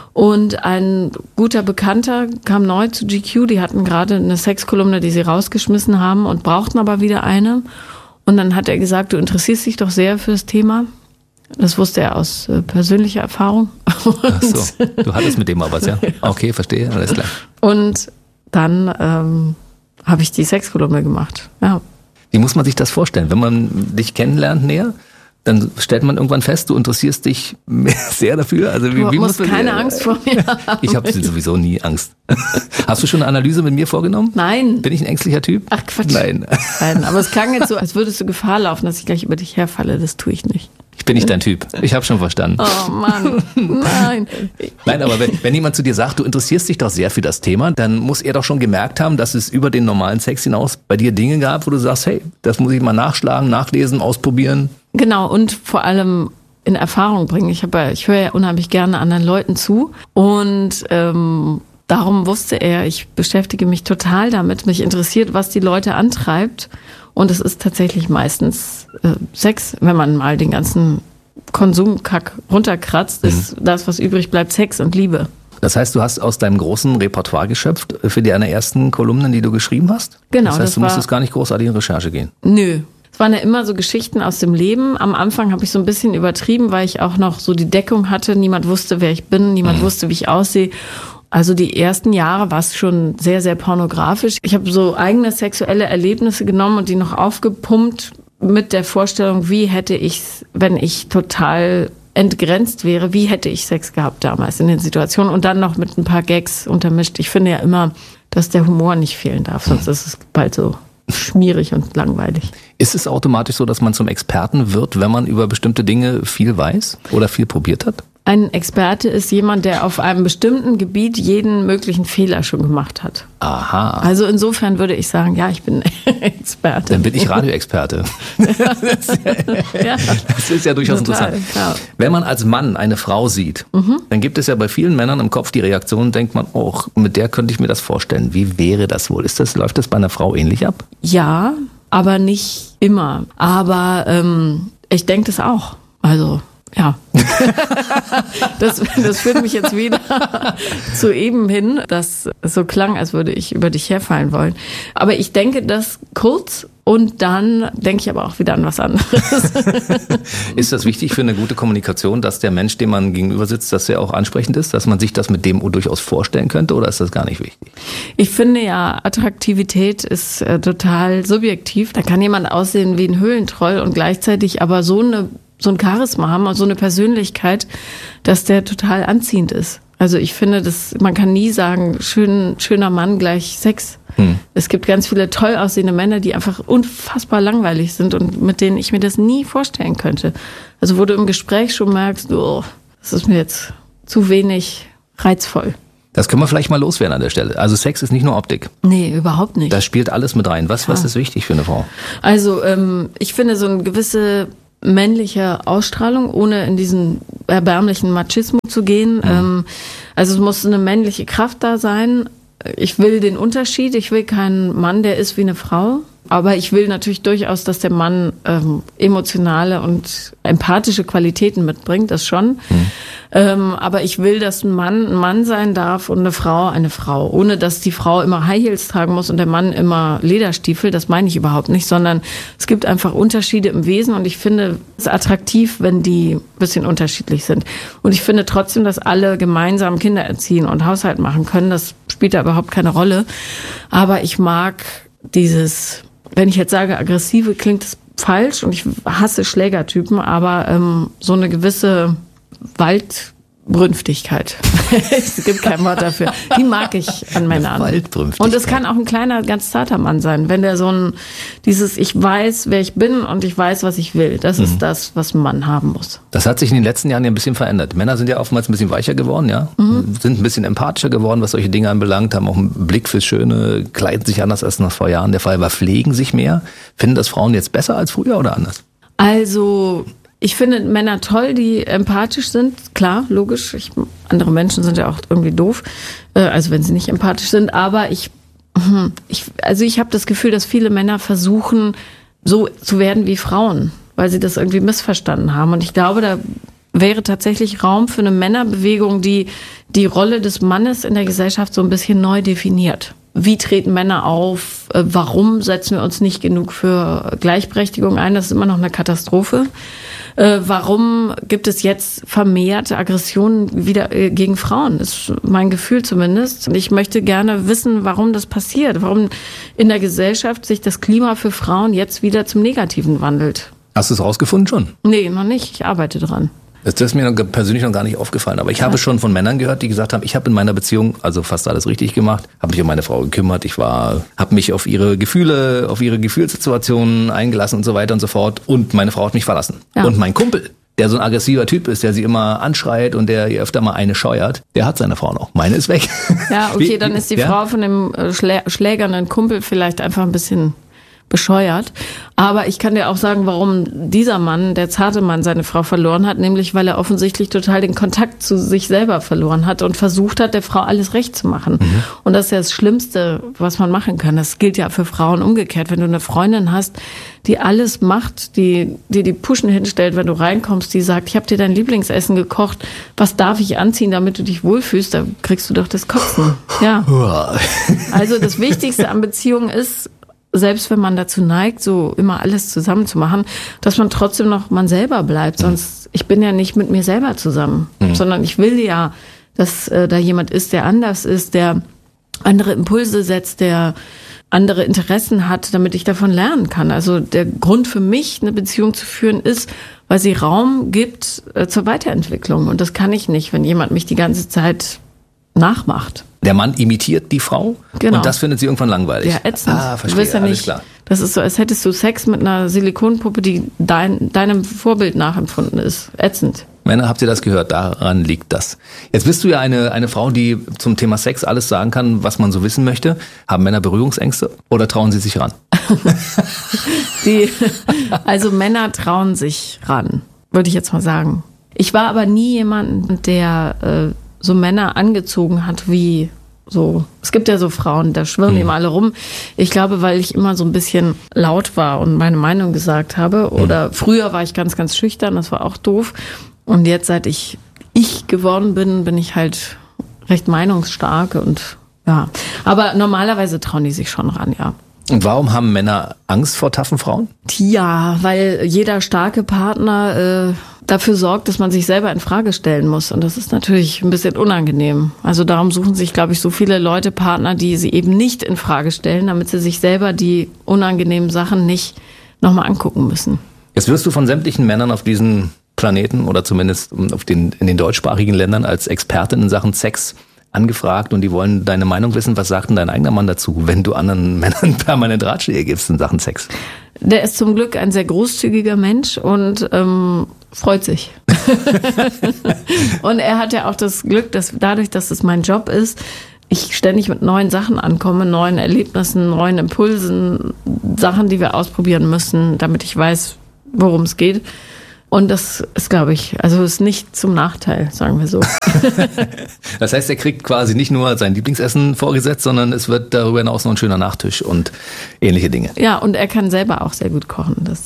und ein guter Bekannter kam neu zu G Q. Die hatten gerade eine Sexkolumne, die sie rausgeschmissen haben und brauchten aber wieder eine. Und dann hat er gesagt, du interessierst dich doch sehr für das Thema. Das wusste er aus äh, persönlicher Erfahrung. Ach so, du hattest mit dem mal was, ja? Okay, verstehe, alles klar. Und dann ähm, habe ich die Sexkolumne gemacht, ja. Wie muss man sich das vorstellen? Wenn man dich kennenlernt näher, dann stellt man irgendwann fest, du interessierst dich sehr dafür. Also wie, du wie musst muss man, keine Angst vor mir haben. Ich habe sowieso nie Angst. Hast du schon eine Analyse mit mir vorgenommen? Nein. Bin ich ein ängstlicher Typ? Ach Quatsch. Nein. Nein, aber es klang jetzt so, als würdest du Gefahr laufen, dass ich gleich über dich herfalle. Das tue ich nicht. Ich bin nicht dein Typ. Ich habe schon verstanden. Oh Mann, nein. Nein, aber wenn, wenn jemand zu dir sagt, du interessierst dich doch sehr für das Thema, dann muss er doch schon gemerkt haben, dass es über den normalen Sex hinaus bei dir Dinge gab, wo du sagst, hey, das muss ich mal nachschlagen, nachlesen, ausprobieren. Genau, und vor allem in Erfahrung bringen. Ich, hab, ich höre ja unheimlich gerne anderen Leuten zu und ähm, darum wusste er, ich beschäftige mich total damit, mich interessiert, was die Leute antreibt. Und es ist tatsächlich meistens äh, Sex, wenn man mal den ganzen Konsumkack runterkratzt, ist mhm. das, was übrig bleibt, Sex und Liebe. Das heißt, du hast aus deinem großen Repertoire geschöpft für die einer ersten Kolumnen, die du geschrieben hast? Genau. Das heißt, das du war, musstest gar nicht großartig in Recherche gehen? Nö. Es waren ja immer so Geschichten aus dem Leben. Am Anfang habe ich so ein bisschen übertrieben, weil ich auch noch so die Deckung hatte. Niemand wusste, wer ich bin, niemand mhm. wusste, wie ich aussehe. Also die ersten Jahre war es schon sehr, sehr pornografisch. Ich habe so eigene sexuelle Erlebnisse genommen und die noch aufgepumpt mit der Vorstellung, wie hätte ich, wenn ich total entgrenzt wäre, wie hätte ich Sex gehabt damals in den Situationen und dann noch mit ein paar Gags untermischt. Ich finde ja immer, dass der Humor nicht fehlen darf, sonst ist es bald so schmierig und langweilig. Ist es automatisch so, dass man zum Experten wird, wenn man über bestimmte Dinge viel weiß oder viel probiert hat? Ein Experte ist jemand, der auf einem bestimmten Gebiet jeden möglichen Fehler schon gemacht hat. Aha. Also insofern würde ich sagen, ja, ich bin Experte. Dann bin ich Radioexperte. das, ja, das ist ja durchaus total interessant. Ja. Wenn man als Mann eine Frau sieht, mhm. dann gibt es ja bei vielen Männern im Kopf die Reaktion, denkt man, oh, mit der könnte ich mir das vorstellen. Wie wäre das wohl? Ist das, läuft das bei einer Frau ähnlich ab? Ja, aber nicht immer. Aber ähm, ich denke das auch. Also... Ja, das, das führt mich jetzt wieder zu eben hin, dass es so klang, als würde ich über dich herfallen wollen. Aber ich denke das kurz und dann denke ich aber auch wieder an was anderes. Ist das wichtig für eine gute Kommunikation, dass der Mensch, dem man gegenüber sitzt, dass er auch ansprechend ist, dass man sich das mit dem durchaus vorstellen könnte oder ist das gar nicht wichtig? Ich finde ja, Attraktivität ist äh, total subjektiv. Da kann jemand aussehen wie ein Höhlentroll und gleichzeitig aber so eine so ein Charisma haben und so eine Persönlichkeit, dass der total anziehend ist. Also ich finde, das, man kann nie sagen, schön, schöner Mann gleich Sex. Hm. Es gibt ganz viele toll aussehende Männer, die einfach unfassbar langweilig sind und mit denen ich mir das nie vorstellen könnte. Also wo du im Gespräch schon merkst, oh, das ist mir jetzt zu wenig reizvoll. Das können wir vielleicht mal loswerden an der Stelle. Also Sex ist nicht nur Optik. Nee, überhaupt nicht. Das spielt alles mit rein. Was, ja. was ist wichtig für eine Frau? Also ähm, ich finde so eine gewisse männliche Ausstrahlung, ohne in diesen erbärmlichen Machismo zu gehen. Mhm. Ähm, also es muss eine männliche Kraft da sein. Ich will den Unterschied. Ich will keinen Mann, der ist wie eine Frau. Aber ich will natürlich durchaus, dass der Mann ähm, emotionale und empathische Qualitäten mitbringt, das schon. Mhm. Ähm, aber ich will, dass ein Mann ein Mann sein darf und eine Frau eine Frau. Ohne, dass die Frau immer High Heels tragen muss und der Mann immer Lederstiefel. Das meine ich überhaupt nicht, sondern es gibt einfach Unterschiede im Wesen und ich finde es attraktiv, wenn die ein bisschen unterschiedlich sind. Und ich finde trotzdem, dass alle gemeinsam Kinder erziehen und Haushalt machen können. Das spielt da überhaupt keine Rolle. Aber ich mag dieses... Wenn ich jetzt sage aggressive, klingt das falsch und ich hasse Schlägertypen, aber ähm, so eine gewisse Waldbrünftigkeit. Es gibt kein Wort dafür. Die mag ich an Männern. Waldbrünftigkeit. Und es kann auch ein kleiner, ganz zarter Mann sein, wenn der so ein, dieses, ich weiß, wer ich bin und ich weiß, was ich will. Das mhm. ist das, was ein Mann haben muss. Das hat sich in den letzten Jahren ja ein bisschen verändert. Männer sind ja oftmals ein bisschen weicher geworden, ja. Mhm. Sind ein bisschen empathischer geworden, was solche Dinge anbelangt, haben auch einen Blick fürs Schöne, kleiden sich anders als noch vor Jahren der Fall war, pflegen sich mehr. Finden das Frauen jetzt besser als früher oder anders? Also, ich finde Männer toll, die empathisch sind. Klar, logisch. Ich, andere Menschen sind ja auch irgendwie doof, äh, also wenn sie nicht empathisch sind. Aber ich, ich also ich habe das Gefühl, dass viele Männer versuchen, so zu werden wie Frauen, weil sie das irgendwie missverstanden haben. Und ich glaube, da wäre tatsächlich Raum für eine Männerbewegung, die die Rolle des Mannes in der Gesellschaft so ein bisschen neu definiert. Wie treten Männer auf? Warum setzen wir uns nicht genug für Gleichberechtigung ein? Das ist immer noch eine Katastrophe. Warum gibt es jetzt vermehrt Aggressionen wieder gegen Frauen? Das ist mein Gefühl zumindest. Und ich möchte gerne wissen, warum das passiert. Warum in der Gesellschaft sich das Klima für Frauen jetzt wieder zum Negativen wandelt. Hast du es rausgefunden schon? Nee, noch nicht. Ich arbeite dran. Das ist mir persönlich noch gar nicht aufgefallen, aber ich ja. habe schon von Männern gehört, die gesagt haben, ich habe in meiner Beziehung also fast alles richtig gemacht, habe mich um meine Frau gekümmert, ich war, habe mich auf ihre Gefühle, auf ihre Gefühlssituationen eingelassen und so weiter und so fort und meine Frau hat mich verlassen. Ja. Und mein Kumpel, der so ein aggressiver Typ ist, der sie immer anschreit und der ihr öfter mal eine scheuert, der hat seine Frau noch. Meine ist weg. Ja, okay, dann ist die ja? Frau von dem Schlä- schlägernden Kumpel vielleicht einfach ein bisschen bescheuert. Aber ich kann dir auch sagen, warum dieser Mann, der zarte Mann, seine Frau verloren hat, nämlich weil er offensichtlich total den Kontakt zu sich selber verloren hat und versucht hat, der Frau alles recht zu machen. Mhm. Und das ist ja das Schlimmste, was man machen kann. Das gilt ja für Frauen umgekehrt. Wenn du eine Freundin hast, die alles macht, die die, die Puschen hinstellt, wenn du reinkommst, die sagt, ich habe dir dein Lieblingsessen gekocht, was darf ich anziehen, damit du dich wohlfühlst, da kriegst du doch das Kotzen. Ja. Also das Wichtigste an Beziehungen ist, selbst wenn man dazu neigt, so immer alles zusammen zu machen, dass man trotzdem noch man selber bleibt. Sonst, ich bin ja nicht mit mir selber zusammen, mhm. sondern ich will ja, dass äh, da jemand ist, der anders ist, der andere Impulse setzt, der andere Interessen hat, damit ich davon lernen kann. Also der Grund für mich, eine Beziehung zu führen, ist, weil sie Raum gibt äh, zur Weiterentwicklung. Und das kann ich nicht, wenn jemand mich die ganze Zeit nachmacht. Der Mann imitiert die Frau genau. und das findet sie irgendwann langweilig. Ja, ätzend. Ah, verstehe, du weißt ja alles nicht, klar. Das ist so, als hättest du Sex mit einer Silikonpuppe, die dein, deinem Vorbild nachempfunden ist. Ätzend. Männer, habt ihr das gehört? Daran liegt das. Jetzt bist du ja eine, eine Frau, die zum Thema Sex alles sagen kann, was man so wissen möchte. Haben Männer Berührungsängste oder trauen sie sich ran? die, also Männer trauen sich ran, würde ich jetzt mal sagen. Ich war aber nie jemand, der äh, so Männer angezogen hat wie so. Es gibt ja so Frauen, da schwirren die mal alle rum. Ich glaube, weil ich immer so ein bisschen laut war und meine Meinung gesagt habe. Oder mhm. früher war ich ganz, ganz schüchtern, das war auch doof. Und jetzt, seit ich ich geworden bin, bin ich halt recht meinungsstark und ja. Aber normalerweise trauen die sich schon ran, ja. Und warum haben Männer Angst vor taffen Frauen? Tja, weil jeder starke Partner äh, dafür sorgt, dass man sich selber in Frage stellen muss. Und das ist natürlich ein bisschen unangenehm. Also darum suchen sich, glaube ich, so viele Leute Partner, die sie eben nicht in Frage stellen, damit sie sich selber die unangenehmen Sachen nicht nochmal angucken müssen. Jetzt wirst du von sämtlichen Männern auf diesem Planeten oder zumindest auf den, in den deutschsprachigen Ländern als Expertin in Sachen Sex angefragt und die wollen deine Meinung wissen. Was sagt denn dein eigener Mann dazu, wenn du anderen Männern permanent Ratschläge gibst in Sachen Sex? Der ist zum Glück ein sehr großzügiger Mensch und ähm, freut sich. Und er hat ja auch das Glück, dass dadurch, dass es mein Job ist, ich ständig mit neuen Sachen ankomme, neuen Erlebnissen, neuen Impulsen, Sachen, die wir ausprobieren müssen, damit ich weiß, worum es geht. Und das ist, glaube ich, also ist nicht zum Nachteil, sagen wir so. Das heißt, er kriegt quasi nicht nur sein Lieblingsessen vorgesetzt, sondern es wird darüber hinaus noch ein schöner Nachtisch und ähnliche Dinge. Ja, und er kann selber auch sehr gut kochen. Das,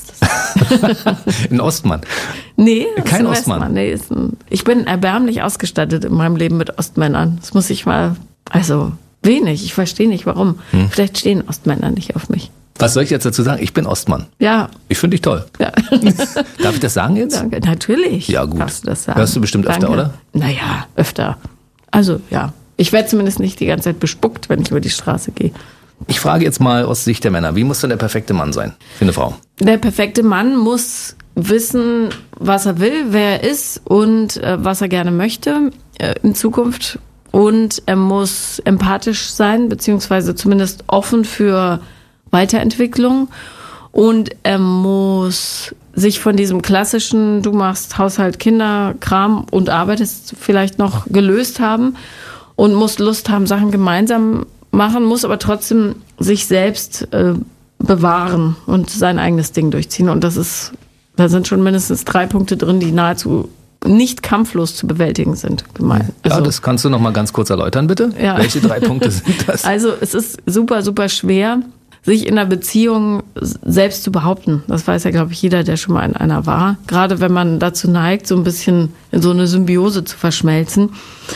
das ein Ostmann? Nee, kein ist Ostmann. Westmann. Nee, ist ein, ich bin erbärmlich ausgestattet in meinem Leben mit Ostmännern. Das muss ich mal, also wenig, ich verstehe nicht warum. Hm. Vielleicht stehen Ostmänner nicht auf mich. Was soll ich jetzt dazu sagen? Ich bin Ostmann. Ja. Ich finde dich toll. Ja. Darf ich das sagen jetzt? Danke. Natürlich. Ja, gut. Darfst du das sagen. Hörst du bestimmt Danke. öfter, oder? Naja, öfter. Also, ja. Ich werde zumindest nicht die ganze Zeit bespuckt, wenn ich über die Straße gehe. Ich frage jetzt mal aus Sicht der Männer, wie muss denn der perfekte Mann sein für eine Frau? Der perfekte Mann muss wissen, was er will, wer er ist und äh, was er gerne möchte äh, in Zukunft. Und er muss empathisch sein, beziehungsweise zumindest offen für Weiterentwicklung, und er muss sich von diesem klassischen, du machst Haushalt, Kinder, Kram und arbeitest vielleicht noch, gelöst haben und muss Lust haben, Sachen gemeinsam machen, muss aber trotzdem sich selbst äh, bewahren und sein eigenes Ding durchziehen. Und das ist, da sind schon mindestens drei Punkte drin, die nahezu nicht kampflos zu bewältigen sind. Gemein. Ja, also, das kannst du noch mal ganz kurz erläutern, bitte. Ja. Welche drei Punkte sind das? Also es ist super, super schwer, sich in einer Beziehung selbst zu behaupten. Das weiß ja, glaube ich, jeder, der schon mal in einer war. Gerade wenn man dazu neigt, so ein bisschen in so eine Symbiose zu verschmelzen.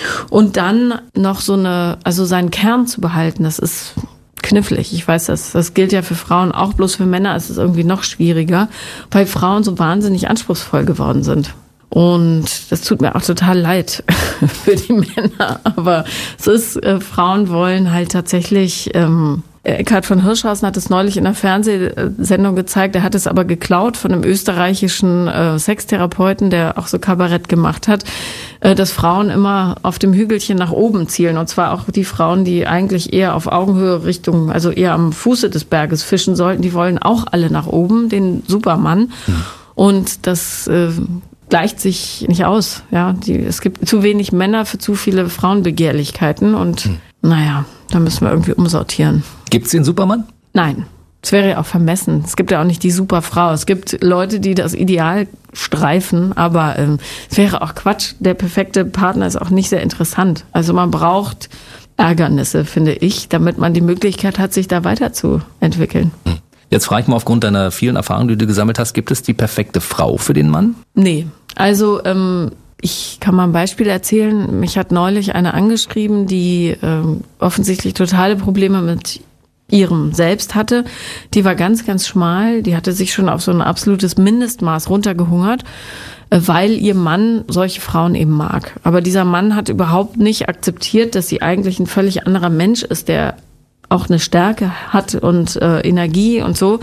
Und dann noch so eine, also seinen Kern zu behalten, das ist knifflig. Ich weiß, das, das gilt ja für Frauen auch, bloß für Männer ist es irgendwie noch schwieriger, weil Frauen so wahnsinnig anspruchsvoll geworden sind. Und das tut mir auch total leid für die Männer. Aber es ist, äh, Frauen wollen halt tatsächlich, ähm, Eckhard von Hirschhausen hat es neulich in einer Fernsehsendung gezeigt, er hat es aber geklaut von einem österreichischen äh, Sextherapeuten, der auch so Kabarett gemacht hat, äh, dass Frauen immer auf dem Hügelchen nach oben zielen. Und zwar auch die Frauen, die eigentlich eher auf Augenhöhe Richtung, also eher am Fuße des Berges fischen sollten, die wollen auch alle nach oben, den Supermann. Mhm. Und das äh, gleicht sich nicht aus. Ja, die, es gibt zu wenig Männer für zu viele Frauenbegehrlichkeiten und mhm. naja, da müssen wir irgendwie umsortieren. Gibt's den Supermann? Nein. Es wäre ja auch vermessen. Es gibt ja auch nicht die Superfrau. Es gibt Leute, die das Ideal streifen, aber ähm, es wäre auch Quatsch. Der perfekte Partner ist auch nicht sehr interessant. Also man braucht Ärgernisse, finde ich, damit man die Möglichkeit hat, sich da weiterzuentwickeln. Jetzt frage ich mal aufgrund deiner vielen Erfahrungen, die du gesammelt hast, gibt es die perfekte Frau für den Mann? Nee. Also ähm, ich kann mal ein Beispiel erzählen. Mich hat neulich eine angeschrieben, die ähm, offensichtlich totale Probleme mit ihrem Selbst hatte. Die war ganz, ganz schmal. Die hatte sich schon auf so ein absolutes Mindestmaß runtergehungert, weil ihr Mann solche Frauen eben mag. Aber dieser Mann hat überhaupt nicht akzeptiert, dass sie eigentlich ein völlig anderer Mensch ist, der auch eine Stärke hat und äh, Energie und so.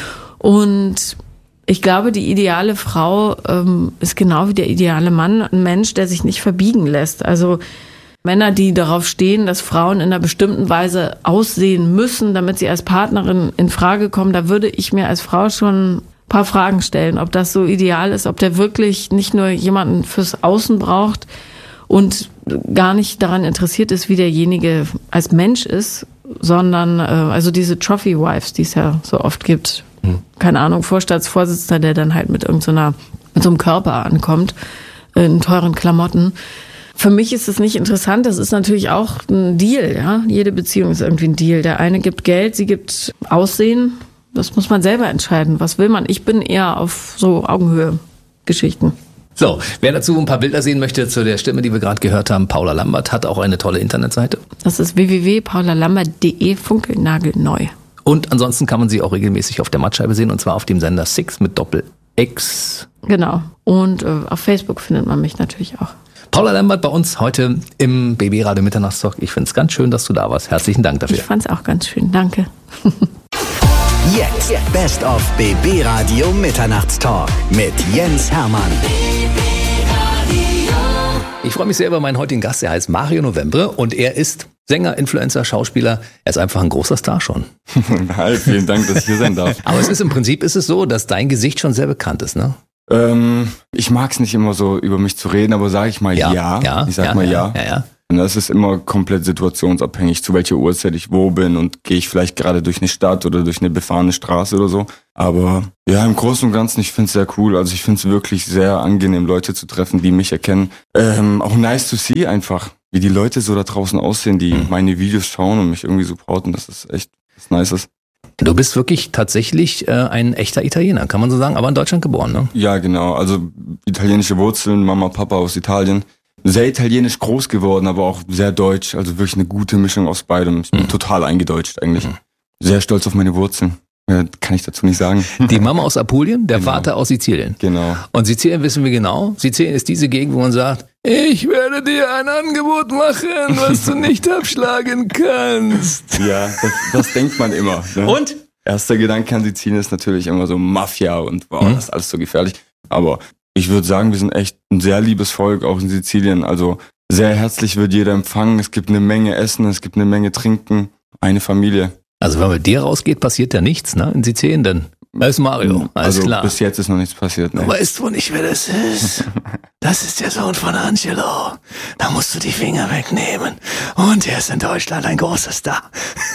Und ich glaube, die ideale Frau ähm, ist genau wie der ideale Mann ein Mensch, der sich nicht verbiegen lässt. Also Männer, die darauf stehen, dass Frauen in einer bestimmten Weise aussehen müssen, damit sie als Partnerin in Frage kommen, da würde ich mir als Frau schon ein paar Fragen stellen, ob das so ideal ist, ob der wirklich nicht nur jemanden fürs Außen braucht und gar nicht daran interessiert ist, wie derjenige als Mensch ist, sondern äh, also diese Trophy-Wives, die es ja so oft gibt. Hm. Keine Ahnung, Vorstandsvorsitzender, der dann halt mit irgendeiner, mit so einem Körper ankommt, in teuren Klamotten. Für mich ist es nicht interessant. Das ist natürlich auch ein Deal, ja. Jede Beziehung ist irgendwie ein Deal. Der eine gibt Geld, sie gibt Aussehen. Das muss man selber entscheiden. Was will man? Ich bin eher auf so Augenhöhe-Geschichten. So, wer dazu ein paar Bilder sehen möchte zu der Stimme, die wir gerade gehört haben, Paula Lambert hat auch eine tolle Internetseite. Das ist w w w punkt paula lambert punkt d e, funkelnagelneu. Und ansonsten kann man sie auch regelmäßig auf der Mattscheibe sehen, und zwar auf dem Sender Six mit Doppel-X. Genau. Und äh, auf Facebook findet man mich natürlich auch. Paula Lambert bei uns heute im B B Radio Mitternachtstalk. Ich finde es ganz schön, dass du da warst. Herzlichen Dank dafür. Ich fand es auch ganz schön. Danke. Jetzt Best of B B Radio Mitternachtstalk mit Jens Hermann. Ich freue mich sehr über meinen heutigen Gast. Er heißt Mario Novembre und er ist Sänger, Influencer, Schauspieler. Er ist einfach ein großer Star schon. Hi, vielen Dank, dass ich hier sein darf. Aber es ist im Prinzip ist es so, dass dein Gesicht schon sehr bekannt ist, ne? Ähm, ich mag es nicht immer so über mich zu reden, aber sage ich mal ja. Ja, ja, ich sag ja, mal ja, ja. ja, ja. Und das ist immer komplett situationsabhängig, zu welcher Uhrzeit ich wo bin und gehe ich vielleicht gerade durch eine Stadt oder durch eine befahrene Straße oder so. Aber ja, im Großen und Ganzen, ich find's sehr cool. Also ich find's wirklich sehr angenehm, Leute zu treffen, die mich erkennen. Ähm, auch nice to see einfach, wie die Leute so da draußen aussehen, die mhm. meine Videos schauen und mich irgendwie supporten. Das ist echt was Nices. Du bist wirklich tatsächlich äh, ein echter Italiener, kann man so sagen, aber in Deutschland geboren, ne? Ja, genau. Also italienische Wurzeln, Mama, Papa aus Italien. Sehr italienisch groß geworden, aber auch sehr deutsch. Also wirklich eine gute Mischung aus beidem. Ich bin mhm. total eingedeutscht eigentlich. Mhm. Sehr stolz auf meine Wurzeln. Ja, kann ich dazu nicht sagen. Die Mama aus Apulien, der genau. Vater aus Sizilien. Genau. Und Sizilien wissen wir genau. Sizilien ist diese Gegend, wo man sagt, ich werde dir ein Angebot machen, was du nicht abschlagen kannst. Ja, das, das denkt man immer. Ne? Und? Erster Gedanke an Sizilien ist natürlich immer so Mafia und wow, mhm. das ist alles so gefährlich. Aber ich würde sagen, wir sind echt ein sehr liebes Volk, auch in Sizilien. Also sehr herzlich wird jeder empfangen. Es gibt eine Menge Essen, es gibt eine Menge Trinken. Eine Familie. Also wenn man mit dir rausgeht, passiert ja nichts, ne? In Sizilien dann. Da ist Mario, alles also klar. Bis jetzt ist noch nichts passiert. Ne? Du weißt wohl nicht, wer das ist. Das ist der Sohn von Angelo. Da musst du die Finger wegnehmen. Und er ist in Deutschland ein großer Star.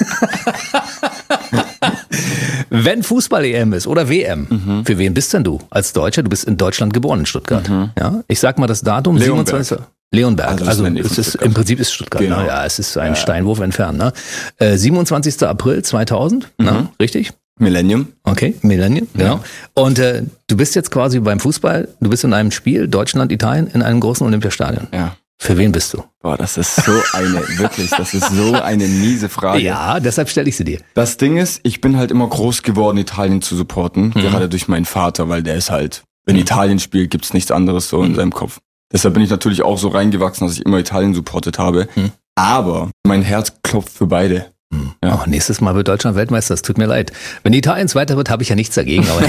Wenn Fußball-E M ist oder W M, mhm. für wen bist denn du als Deutscher? Du bist in Deutschland geboren, in Stuttgart. Mhm. Ja, ich sag mal das Datum, Leonberg. siebenundzwanzigsten Leonberg, also, also es ist, im Prinzip ist Stuttgart, genau. ne? Ja, es ist ein ja. Steinwurf entfernt. Ne? Äh, siebenundzwanzigsten April zweitausend, mhm. ne? Richtig? Millennium. Okay, Millennium, genau. Ja. Und äh, du bist jetzt quasi beim Fußball, du bist in einem Spiel, Deutschland, Italien, in einem großen Olympiastadion. Ja. Für wen bist du? Boah, das ist so eine, wirklich, das ist so eine miese Frage. Ja, deshalb stelle ich sie dir. Das Ding ist, ich bin halt immer groß geworden, Italien zu supporten, mhm. gerade durch meinen Vater, weil der ist halt, wenn mhm. Italien spielt, gibt's nichts anderes so in seinem Kopf. Deshalb bin ich natürlich auch so reingewachsen, dass ich immer Italien supportet habe. Mhm. Aber mein Herz klopft für beide. Mhm. Ja. Oh, nächstes Mal wird Deutschland Weltmeister, es tut mir leid. Wenn Italien Zweiter wird, habe ich ja nichts dagegen. Aber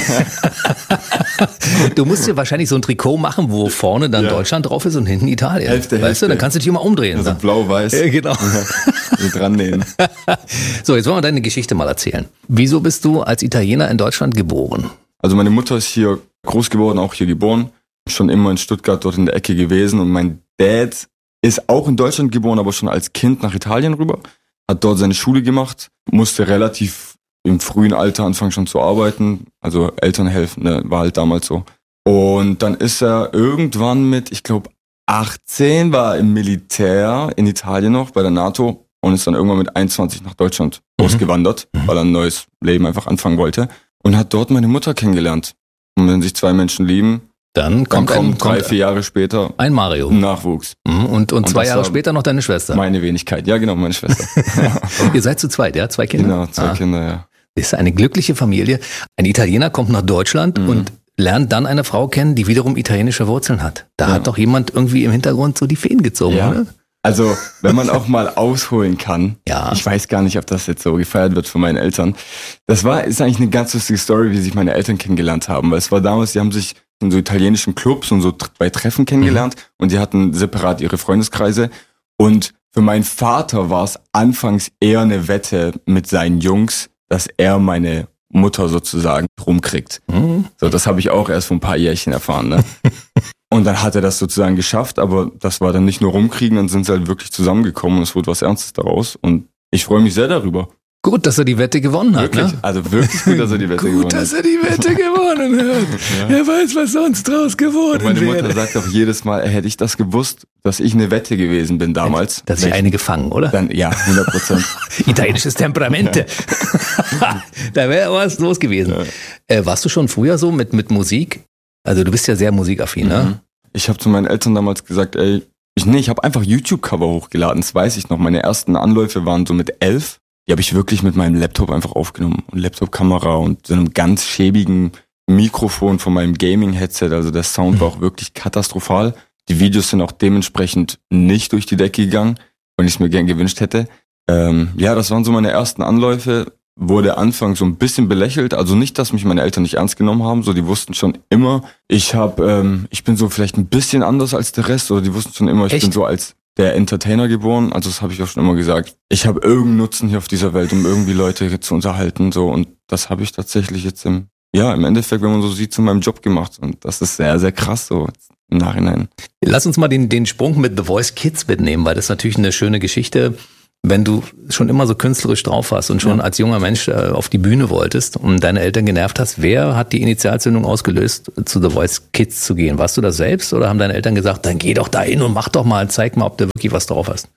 du musst dir wahrscheinlich so ein Trikot machen, wo vorne dann ja. Deutschland drauf ist und hinten Italien. Hälfte, weißt Hälfte. du, dann kannst du dich immer umdrehen. Also blau-weiß. Ja, genau. so dran nähen. So, jetzt wollen wir deine Geschichte mal erzählen. Wieso bist du als Italiener in Deutschland geboren? Also meine Mutter ist hier groß geworden, auch hier geboren. Schon immer in Stuttgart dort in der Ecke gewesen. Und mein Dad ist auch in Deutschland geboren, aber schon als Kind nach Italien rüber. Hat dort seine Schule gemacht, musste relativ im frühen Alter anfangen schon zu arbeiten. Also Eltern helfen, ne, war halt damals so. Und dann ist er irgendwann mit, ich glaube achtzehn, war im Militär in Italien noch, bei der NATO. Und ist dann irgendwann mit einundzwanzig nach Deutschland mhm. ausgewandert, weil er ein neues Leben einfach anfangen wollte. Und hat dort meine Mutter kennengelernt. Und wenn sich zwei Menschen lieben, Dann kommt, Dann kommt ein, drei, kommt vier Jahre später ein Mario. Nachwuchs. Mhm, und, und, und zwei Jahre später noch deine Schwester. Meine Wenigkeit, ja genau, meine Schwester. Ihr seid zu zweit, ja? Zwei Kinder? Genau, zwei ah. Kinder, ja. Das ist eine glückliche Familie. Ein Italiener kommt nach Deutschland mhm. und lernt dann eine Frau kennen, die wiederum italienische Wurzeln hat. Da ja. hat doch jemand irgendwie im Hintergrund so die Fäden gezogen, ja. oder? Also, wenn man auch mal ausholen kann, ja. ich weiß gar nicht, ob das jetzt so gefeiert wird von meinen Eltern. Das war, ist eigentlich eine ganz lustige Story, wie sich meine Eltern kennengelernt haben, weil es war damals, die haben sich in so italienischen Clubs und so bei Treffen kennengelernt mhm. und die hatten separat ihre Freundeskreise. Und für meinen Vater war es anfangs eher eine Wette mit seinen Jungs, dass er meine Mutter sozusagen rumkriegt. Mhm. So, das habe ich auch erst vor ein paar Jährchen erfahren, ne? Und dann hat er das sozusagen geschafft, aber das war dann nicht nur rumkriegen, dann sind sie halt wirklich zusammengekommen und es wurde was Ernstes daraus. Und ich freue mich sehr darüber. Gut, dass er die Wette gewonnen hat, wirklich? Ne? Also wirklich gut, dass er die Wette gewonnen hat. Gut, dass er die Wette gewonnen hat. Ja. Er weiß, was sonst draus geworden wäre. Meine Mutter wäre. sagt auch jedes Mal, hätte ich das gewusst, dass ich eine Wette gewesen bin damals. Dass ich eine gefangen, oder? Dann, ja, hundert Prozent. Italienisches Temperamente. Ja. Da wäre was los gewesen. Ja. Äh, warst du schon früher so mit, mit Musik? Also du bist ja sehr musikaffin, mhm. ne? Ich habe zu meinen Eltern damals gesagt, ey, ich, nee, ich habe einfach YouTube-Cover hochgeladen, das weiß ich noch. Meine ersten Anläufe waren so mit elf. Die habe ich wirklich mit meinem Laptop einfach aufgenommen. Und Laptop-Kamera und so einem ganz schäbigen Mikrofon von meinem Gaming-Headset. Also der Sound war auch wirklich katastrophal. Die Videos sind auch dementsprechend nicht durch die Decke gegangen, wenn ich es mir gern gewünscht hätte. Ähm, ja, das waren so meine ersten Anläufe. Wurde anfangs so ein bisschen belächelt. Also nicht, dass mich meine Eltern nicht ernst genommen haben. So, die wussten schon immer, ich habe, ähm, ich bin so vielleicht ein bisschen anders als der Rest. Oder die wussten schon immer, ich Echt? bin so als der Entertainer geboren, also das habe ich auch schon immer gesagt. Ich habe irgendeinen Nutzen hier auf dieser Welt, um irgendwie Leute zu unterhalten, so, und das habe ich tatsächlich jetzt im ja, im Endeffekt, wenn man so sieht, zu meinem Job gemacht. Und das ist sehr, sehr krass so im Nachhinein. Lass uns mal den, den Sprung mit The Voice Kids mitnehmen, weil das ist natürlich eine schöne Geschichte, wenn du schon immer so künstlerisch drauf warst und schon ja. als junger Mensch äh, auf die Bühne wolltest und deine Eltern genervt hast. Wer hat die Initialzündung ausgelöst, zu The Voice Kids zu gehen? Warst du das selbst oder haben deine Eltern gesagt, dann geh doch da hin und mach doch mal, zeig mal, ob du wirklich was drauf hast?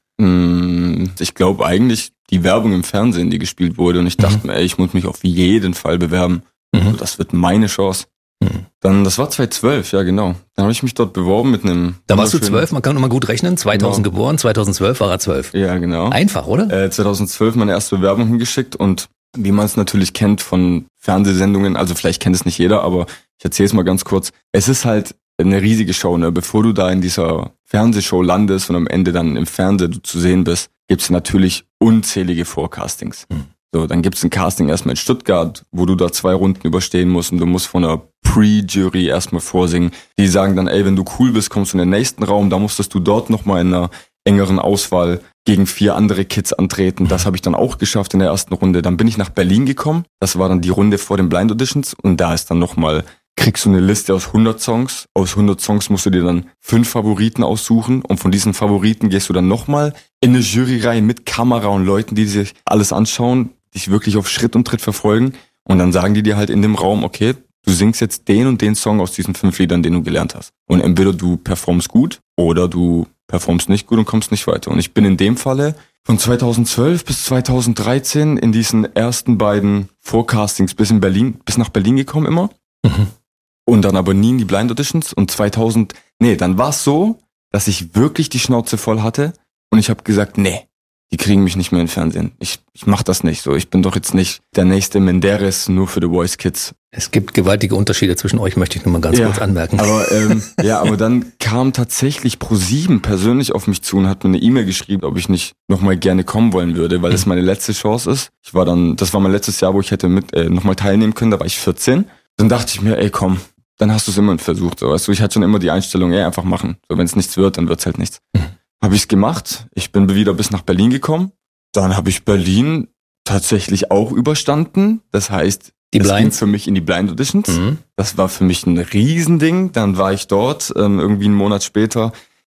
Ich glaube eigentlich die Werbung im Fernsehen, die gespielt wurde und ich dachte mhm. mir, ey, ich muss mich auf jeden Fall bewerben. Mhm. Also das wird meine Chance. Mhm. Dann, das war zweitausendzwölf, ja genau. Dann habe ich mich dort beworben mit einem... Da warst du zwölf, man kann immer gut rechnen, zweitausend genau. geboren, zweitausendzwölf war er zwölf. Ja, genau. Einfach, oder? Äh, zweitausendzwölf meine erste Bewerbung hingeschickt und wie man es natürlich kennt von Fernsehsendungen, also vielleicht kennt es nicht jeder, aber ich erzähle es mal ganz kurz. Es ist halt eine riesige Show, ne? Bevor du da in dieser Fernsehshow landest und am Ende dann im Fernsehen zu sehen bist, gibt's natürlich unzählige Forecastings. Mhm. So, dann gibt's ein Casting erstmal in Stuttgart, wo du da zwei Runden überstehen musst und du musst von einer Pre-Jury erstmal vorsingen. Die sagen dann, ey, wenn du cool bist, kommst du in den nächsten Raum, da musstest du dort nochmal in einer engeren Auswahl gegen vier andere Kids antreten. Das habe ich dann auch geschafft in der ersten Runde. Dann bin ich nach Berlin gekommen. Das war dann die Runde vor den Blind Auditions und da ist dann nochmal, kriegst du eine Liste aus hundert Songs. Aus hundert Songs musst du dir dann fünf Favoriten aussuchen und von diesen Favoriten gehst du dann nochmal in eine Jury rein mit Kamera und Leuten, die sich alles anschauen, dich wirklich auf Schritt und Tritt verfolgen und dann sagen die dir halt in dem Raum, okay, du singst jetzt den und den Song aus diesen fünf Liedern, den du gelernt hast. Und entweder du performst gut oder du performst nicht gut und kommst nicht weiter. Und ich bin in dem Falle von zweitausendzwölf bis zweitausenddreizehn in diesen ersten beiden Forecastings bis in Berlin, bis nach Berlin gekommen immer. Mhm. Und dann aber nie in die Blind Auditions. Und zweitausend, nee, dann war es so, dass ich wirklich die Schnauze voll hatte und ich habe gesagt, nee, die kriegen mich nicht mehr im Fernsehen. Ich, ich mach das nicht so. Ich bin doch jetzt nicht der nächste Menderes nur für The Voice Kids. Es gibt gewaltige Unterschiede zwischen euch, möchte ich nur mal ganz ja, kurz anmerken. Aber ähm, ja, aber dann kam tatsächlich ProSieben persönlich auf mich zu und hat mir eine E-Mail geschrieben, ob ich nicht nochmal gerne kommen wollen würde, weil das meine letzte Chance ist. Ich war dann, das war mein letztes Jahr, wo ich hätte mit äh, nochmal teilnehmen können. Da war ich vierzehn. Dann dachte ich mir, ey komm, dann hast du es immerhin versucht. So, weißt du, ich hatte schon immer die Einstellung, ey, einfach machen. So, wenn es nichts wird, dann wird's halt nichts. Mhm. Habe ich's gemacht. Ich bin wieder bis nach Berlin gekommen. Dann habe ich Berlin tatsächlich auch überstanden. Das heißt, die es Blind. ging für mich in die Blind Auditions. Mhm. Das war für mich ein Riesending. Dann war ich dort, ähm, irgendwie einen Monat später.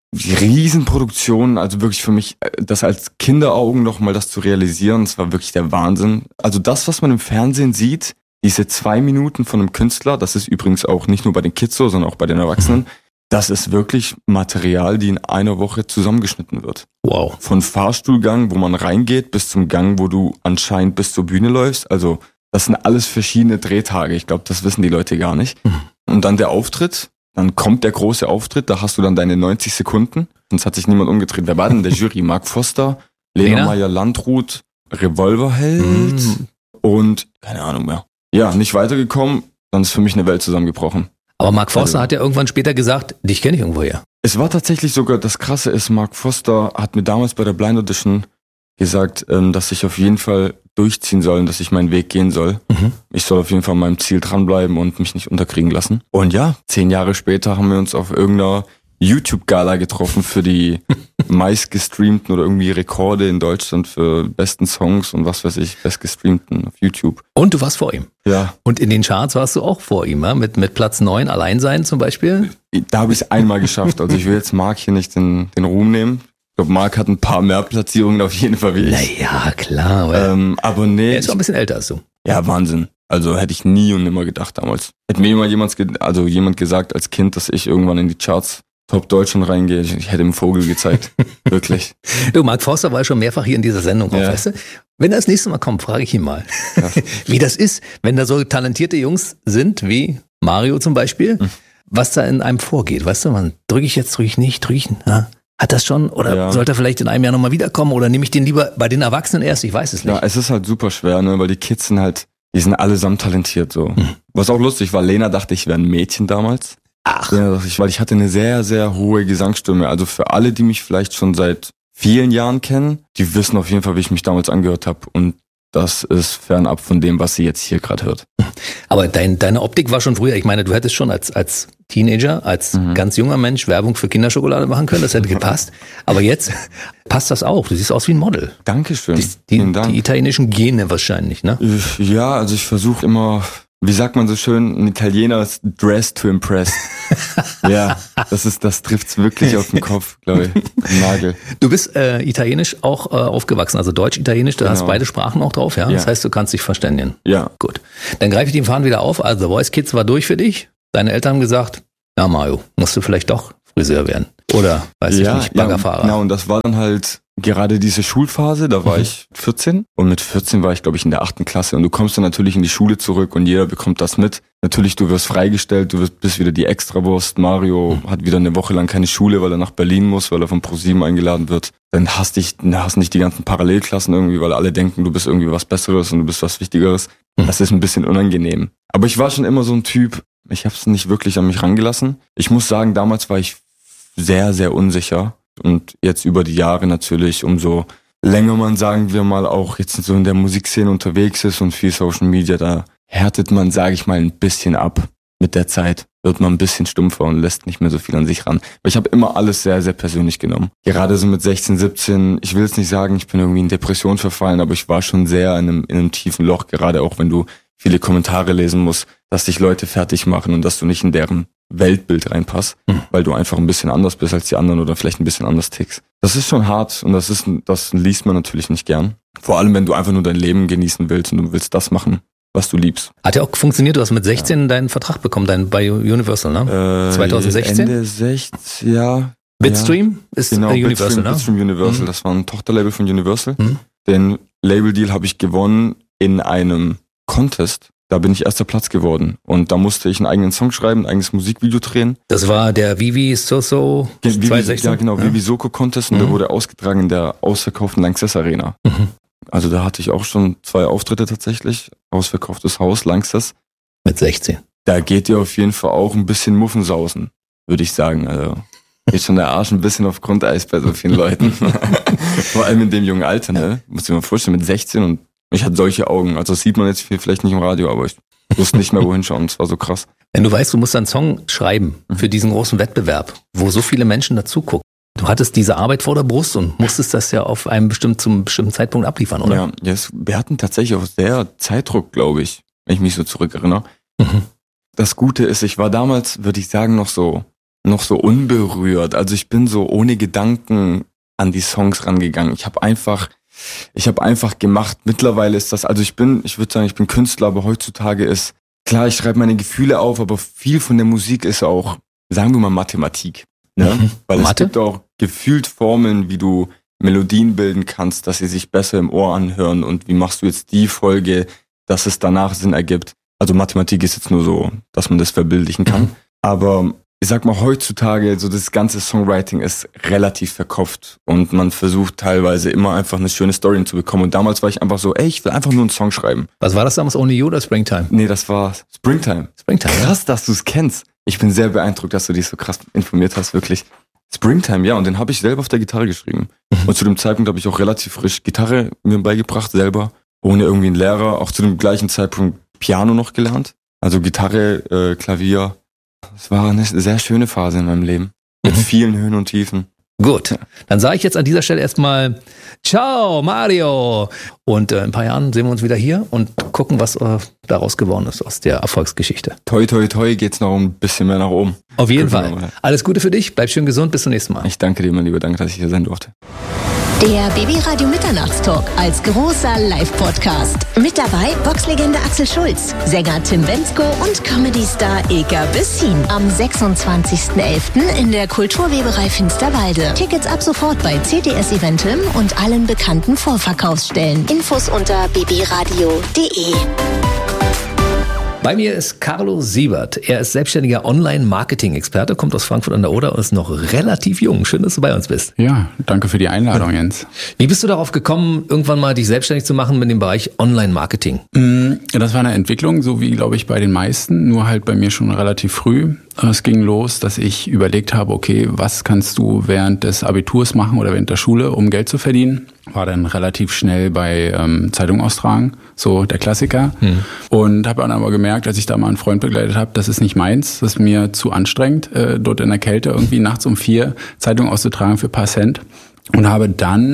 Riesenproduktion, also wirklich für mich, das als Kinderaugen nochmal das zu realisieren, das war wirklich der Wahnsinn. Also das, was man im Fernsehen sieht, diese zwei Minuten von einem Künstler, das ist übrigens auch nicht nur bei den Kids so, sondern auch bei den Erwachsenen, das ist wirklich Material, die in einer Woche zusammengeschnitten wird. Wow. Von Fahrstuhlgang, wo man reingeht, bis zum Gang, wo du anscheinend bis zur Bühne läufst. Also das sind alles verschiedene Drehtage. Ich glaube, das wissen die Leute gar nicht. Mhm. Und dann der Auftritt, dann kommt der große Auftritt, da hast du dann deine neunzig Sekunden. Sonst hat sich niemand umgedreht. Wer war denn der Jury? Mark Foster, Lena, Lena? Meyer-Landrut, Revolverheld mhm. und keine Ahnung mehr. Ja, nicht weitergekommen, dann ist für mich eine Welt zusammengebrochen. Aber Mark Foster also, hat ja irgendwann später gesagt, dich kenne ich irgendwoher. Es war tatsächlich sogar, das Krasse ist, Mark Foster hat mir damals bei der Blind Audition gesagt, dass ich auf jeden Fall durchziehen soll und dass ich meinen Weg gehen soll. Mhm. Ich soll auf jeden Fall an meinem Ziel dranbleiben und mich nicht unterkriegen lassen. Und ja, zehn Jahre später haben wir uns auf irgendeiner YouTube-Gala getroffen für die meistgestreamten oder irgendwie Rekorde in Deutschland für besten Songs und was weiß ich, bestgestreamten auf YouTube. Und du warst vor ihm. Ja. Und in den Charts warst du auch vor ihm, ja? mit, mit Platz neun, Allein sein zum Beispiel. Da habe ich es einmal geschafft. Also ich will jetzt Mark hier nicht den, den Ruhm nehmen. Ich glaube, Mark hat ein paar mehr Platzierungen auf jeden Fall wie ich. Naja, klar. Aber, ähm, aber nee. Er ist auch ein bisschen älter als du. Ja, Wahnsinn. Also hätte ich nie und nimmer gedacht damals. Hätte mir immer jemand, also jemand gesagt als Kind, dass ich irgendwann in die Charts Top Deutschland reingehe, ich hätte ihm Vogel gezeigt. Wirklich. Du, Mark Forster war schon mehrfach hier in dieser Sendung, ja. Weißt du? Wenn er das nächste Mal kommt, frage ich ihn mal, ja. Wie das ist, wenn da so talentierte Jungs sind, wie Mario zum Beispiel, mhm. was da in einem vorgeht. Weißt du, man, drücke ich jetzt, drücke ich nicht, drücke ich, ja, hat das schon? Oder ja. sollte er vielleicht in einem Jahr nochmal wiederkommen? Oder nehme ich den lieber bei den Erwachsenen erst? Ich weiß es nicht. Ja, es ist halt super schwer, ne, weil die Kids sind halt, die sind allesamt talentiert, so. Mhm. Was auch lustig war, Lena dachte, ich wäre ein Mädchen damals. Ach. Ja, weil ich hatte eine sehr, sehr hohe Gesangsstimme. Also für alle, die mich vielleicht schon seit vielen Jahren kennen, die wissen auf jeden Fall, wie ich mich damals angehört habe. Und das ist fernab von dem, was sie jetzt hier gerade hört. Aber dein, deine Optik war schon früher. Ich meine, du hättest schon als, als Teenager, als mhm. ganz junger Mensch Werbung für Kinderschokolade machen können. Das hätte gepasst. Aber jetzt passt das auch. Du siehst aus wie ein Model. Dankeschön. Die, die, die italienischen Gene wahrscheinlich, ne? Ja, also ich versuche immer wie sagt man so schön, ein Italiener ist dressed to impress. Ja, das ist, das trifft's wirklich auf den Kopf, glaube ich. Nagel. Du bist äh, italienisch auch äh, aufgewachsen, also Deutsch-Italienisch, du genau. hast beide Sprachen auch drauf, ja? ja? Das heißt, du kannst dich verständigen. Ja. Gut. Dann greife ich den Faden wieder auf. Also, The Voice Kids war durch für dich. Deine Eltern haben gesagt, ja Mario, musst du vielleicht doch Friseur werden. Oder, weiß ja, ich nicht, Baggerfahrer. Ja, genau, und das war dann halt gerade diese Schulphase, da war mhm. ich vierzehn und mit vierzehn war ich, glaube ich, in der achten Klasse und du kommst dann natürlich in die Schule zurück und jeder bekommt das mit. Natürlich, du wirst freigestellt, du wirst, bist wieder die Extrawurst. Mario mhm. hat wieder eine Woche lang keine Schule, weil er nach Berlin muss, weil er von ProSieben eingeladen wird. Dann hast dich, hast nicht die ganzen Parallelklassen irgendwie, weil alle denken, du bist irgendwie was Besseres und du bist was Wichtigeres. Mhm. Das ist ein bisschen unangenehm. Aber ich war schon immer so ein Typ, ich habe es nicht wirklich an mich rangelassen. Ich muss sagen, damals war ich sehr, sehr unsicher. Und jetzt über die Jahre natürlich, umso länger man, sagen wir mal, auch jetzt so in der Musikszene unterwegs ist und viel Social Media, da härtet man, sage ich mal, ein bisschen ab mit der Zeit. Wird man ein bisschen stumpfer und lässt nicht mehr so viel an sich ran. Weil ich habe immer alles sehr, sehr persönlich genommen. Gerade so mit sechzehn, siebzehn, ich will jetzt nicht sagen, ich bin irgendwie in Depression verfallen, aber ich war schon sehr in einem, in einem tiefen Loch, gerade auch wenn du viele Kommentare lesen musst, dass dich Leute fertig machen und dass du nicht in deren Weltbild reinpasst, mhm. weil du einfach ein bisschen anders bist als die anderen oder vielleicht ein bisschen anders tickst. Das ist schon hart und das ist, das liest man natürlich nicht gern. Vor allem, wenn du einfach nur dein Leben genießen willst und du willst das machen, was du liebst. Hat ja auch funktioniert, du hast mit sechzehn ja. deinen Vertrag bekommen, dein bei Universal, ne? Äh, zwanzig sechzehn? Ende sechzehn, ja. Bitstream ja. ist genau, Universal, Bitstream, ne? Bitstream Universal, mhm. das war ein Tochterlabel von Universal. Mhm. Den Label-Deal habe ich gewonnen in einem Contest. Da bin ich erster Platz geworden und da musste ich einen eigenen Song schreiben, ein eigenes Musikvideo drehen. Das war der Vivi Soso zwanzig sechzehn? Ja, genau, ja. Vivi Soko Contest und mhm. der wurde ausgetragen in der ausverkauften Lanxess Arena. Mhm. Also da hatte ich auch schon zwei Auftritte tatsächlich, ausverkauftes Haus, Lanxess. Mit sechzehn? Da geht dir auf jeden Fall auch ein bisschen Muffensausen, würde ich sagen. Also geht schon der Arsch ein bisschen auf Grundeis bei so vielen Leuten. Vor allem in dem jungen Alter, ne? Muss ich mir vorstellen, mit sechzehn und ich hatte solche Augen, also das sieht man jetzt vielleicht nicht im Radio, aber ich wusste nicht mehr, wohin schauen, das war so krass. Wenn du weißt, du musst einen Song schreiben für diesen großen Wettbewerb, wo so viele Menschen dazu gucken, du hattest diese Arbeit vor der Brust und musstest das ja auf einem bestimmten, zum bestimmten Zeitpunkt abliefern, oder? Ja, yes, wir hatten tatsächlich auch sehr Zeitdruck, glaube ich, wenn ich mich so zurückerinnere. Mhm. Das Gute ist, ich war damals, würde ich sagen, noch so, noch so unberührt, also ich bin so ohne Gedanken an die Songs rangegangen. Ich habe einfach Ich habe einfach gemacht. Mittlerweile ist das, also ich bin, ich würde sagen, ich bin Künstler, aber heutzutage ist, klar, ich schreibe meine Gefühle auf, aber viel von der Musik ist auch, sagen wir mal, Mathematik. Ne? Mhm. Weil Mathe? Es gibt auch gefühlt Formeln, wie du Melodien bilden kannst, dass sie sich besser im Ohr anhören und wie machst du jetzt die Folge, dass es danach Sinn ergibt. Also Mathematik ist jetzt nur so, dass man das verbildlichen kann. Mhm. Aber ich sag mal, heutzutage, so das ganze Songwriting ist relativ verkopft und man versucht teilweise immer einfach eine schöne Story zu bekommen. Und damals war ich einfach so, ey, ich will einfach nur einen Song schreiben. Was war das damals, Only You oder Springtime? Nee, das war Springtime. Springtime, krass, dass du es kennst. Ich bin sehr beeindruckt, dass du dich so krass informiert hast, wirklich. Springtime, ja, und den habe ich selber auf der Gitarre geschrieben. Mhm. Und zu dem Zeitpunkt habe ich auch relativ frisch Gitarre mir beigebracht, selber, ohne irgendwie einen Lehrer. Auch zu dem gleichen Zeitpunkt Piano noch gelernt. Also Gitarre, äh, Klavier. Es war eine sehr schöne Phase in meinem Leben. Mit mhm. vielen Höhen und Tiefen. Gut, dann sage ich jetzt an dieser Stelle erstmal Ciao Mario. Und äh, in ein paar Jahren sehen wir uns wieder hier und gucken, was äh, daraus geworden ist aus der Erfolgsgeschichte. Toi, toi, toi, geht's noch ein bisschen mehr nach oben. Auf jeden Fall. Alles Gute für dich, bleib schön gesund, bis zum nächsten Mal. Ich danke dir, mein Lieber, danke, dass ich hier sein durfte. Der B B Radio Mitternachtstalk als großer Live-Podcast. Mit dabei Boxlegende Axel Schulz, Sänger Tim Bendzko und Comedy-Star Ilka Bessin. Am sechsundzwanzigsten elften in der Kulturweberei Finsterwalde. Tickets ab sofort bei C T S Eventim und allen bekannten Vorverkaufsstellen. Infos unter b b radio punkt d e. Bei mir ist Carlo Siebert. Er ist selbstständiger Online-Marketing-Experte, kommt aus Frankfurt an der Oder und ist noch relativ jung. Schön, dass du bei uns bist. Ja, danke für die Einladung, Jens. Wie bist du darauf gekommen, irgendwann mal dich selbstständig zu machen mit dem Bereich Online-Marketing? Das war eine Entwicklung, so wie, glaube ich, bei den meisten, nur halt bei mir schon relativ früh. Es ging los, dass ich überlegt habe, okay, was kannst du während des Abiturs machen oder während der Schule, um Geld zu verdienen? War dann relativ schnell bei ähm, Zeitung austragen, so der Klassiker. Hm. Und habe dann aber gemerkt, als ich da mal einen Freund begleitet habe, das ist nicht meins, das ist mir zu anstrengend, äh, dort in der Kälte irgendwie nachts um vier Zeitung auszutragen für ein paar Cent. Und habe dann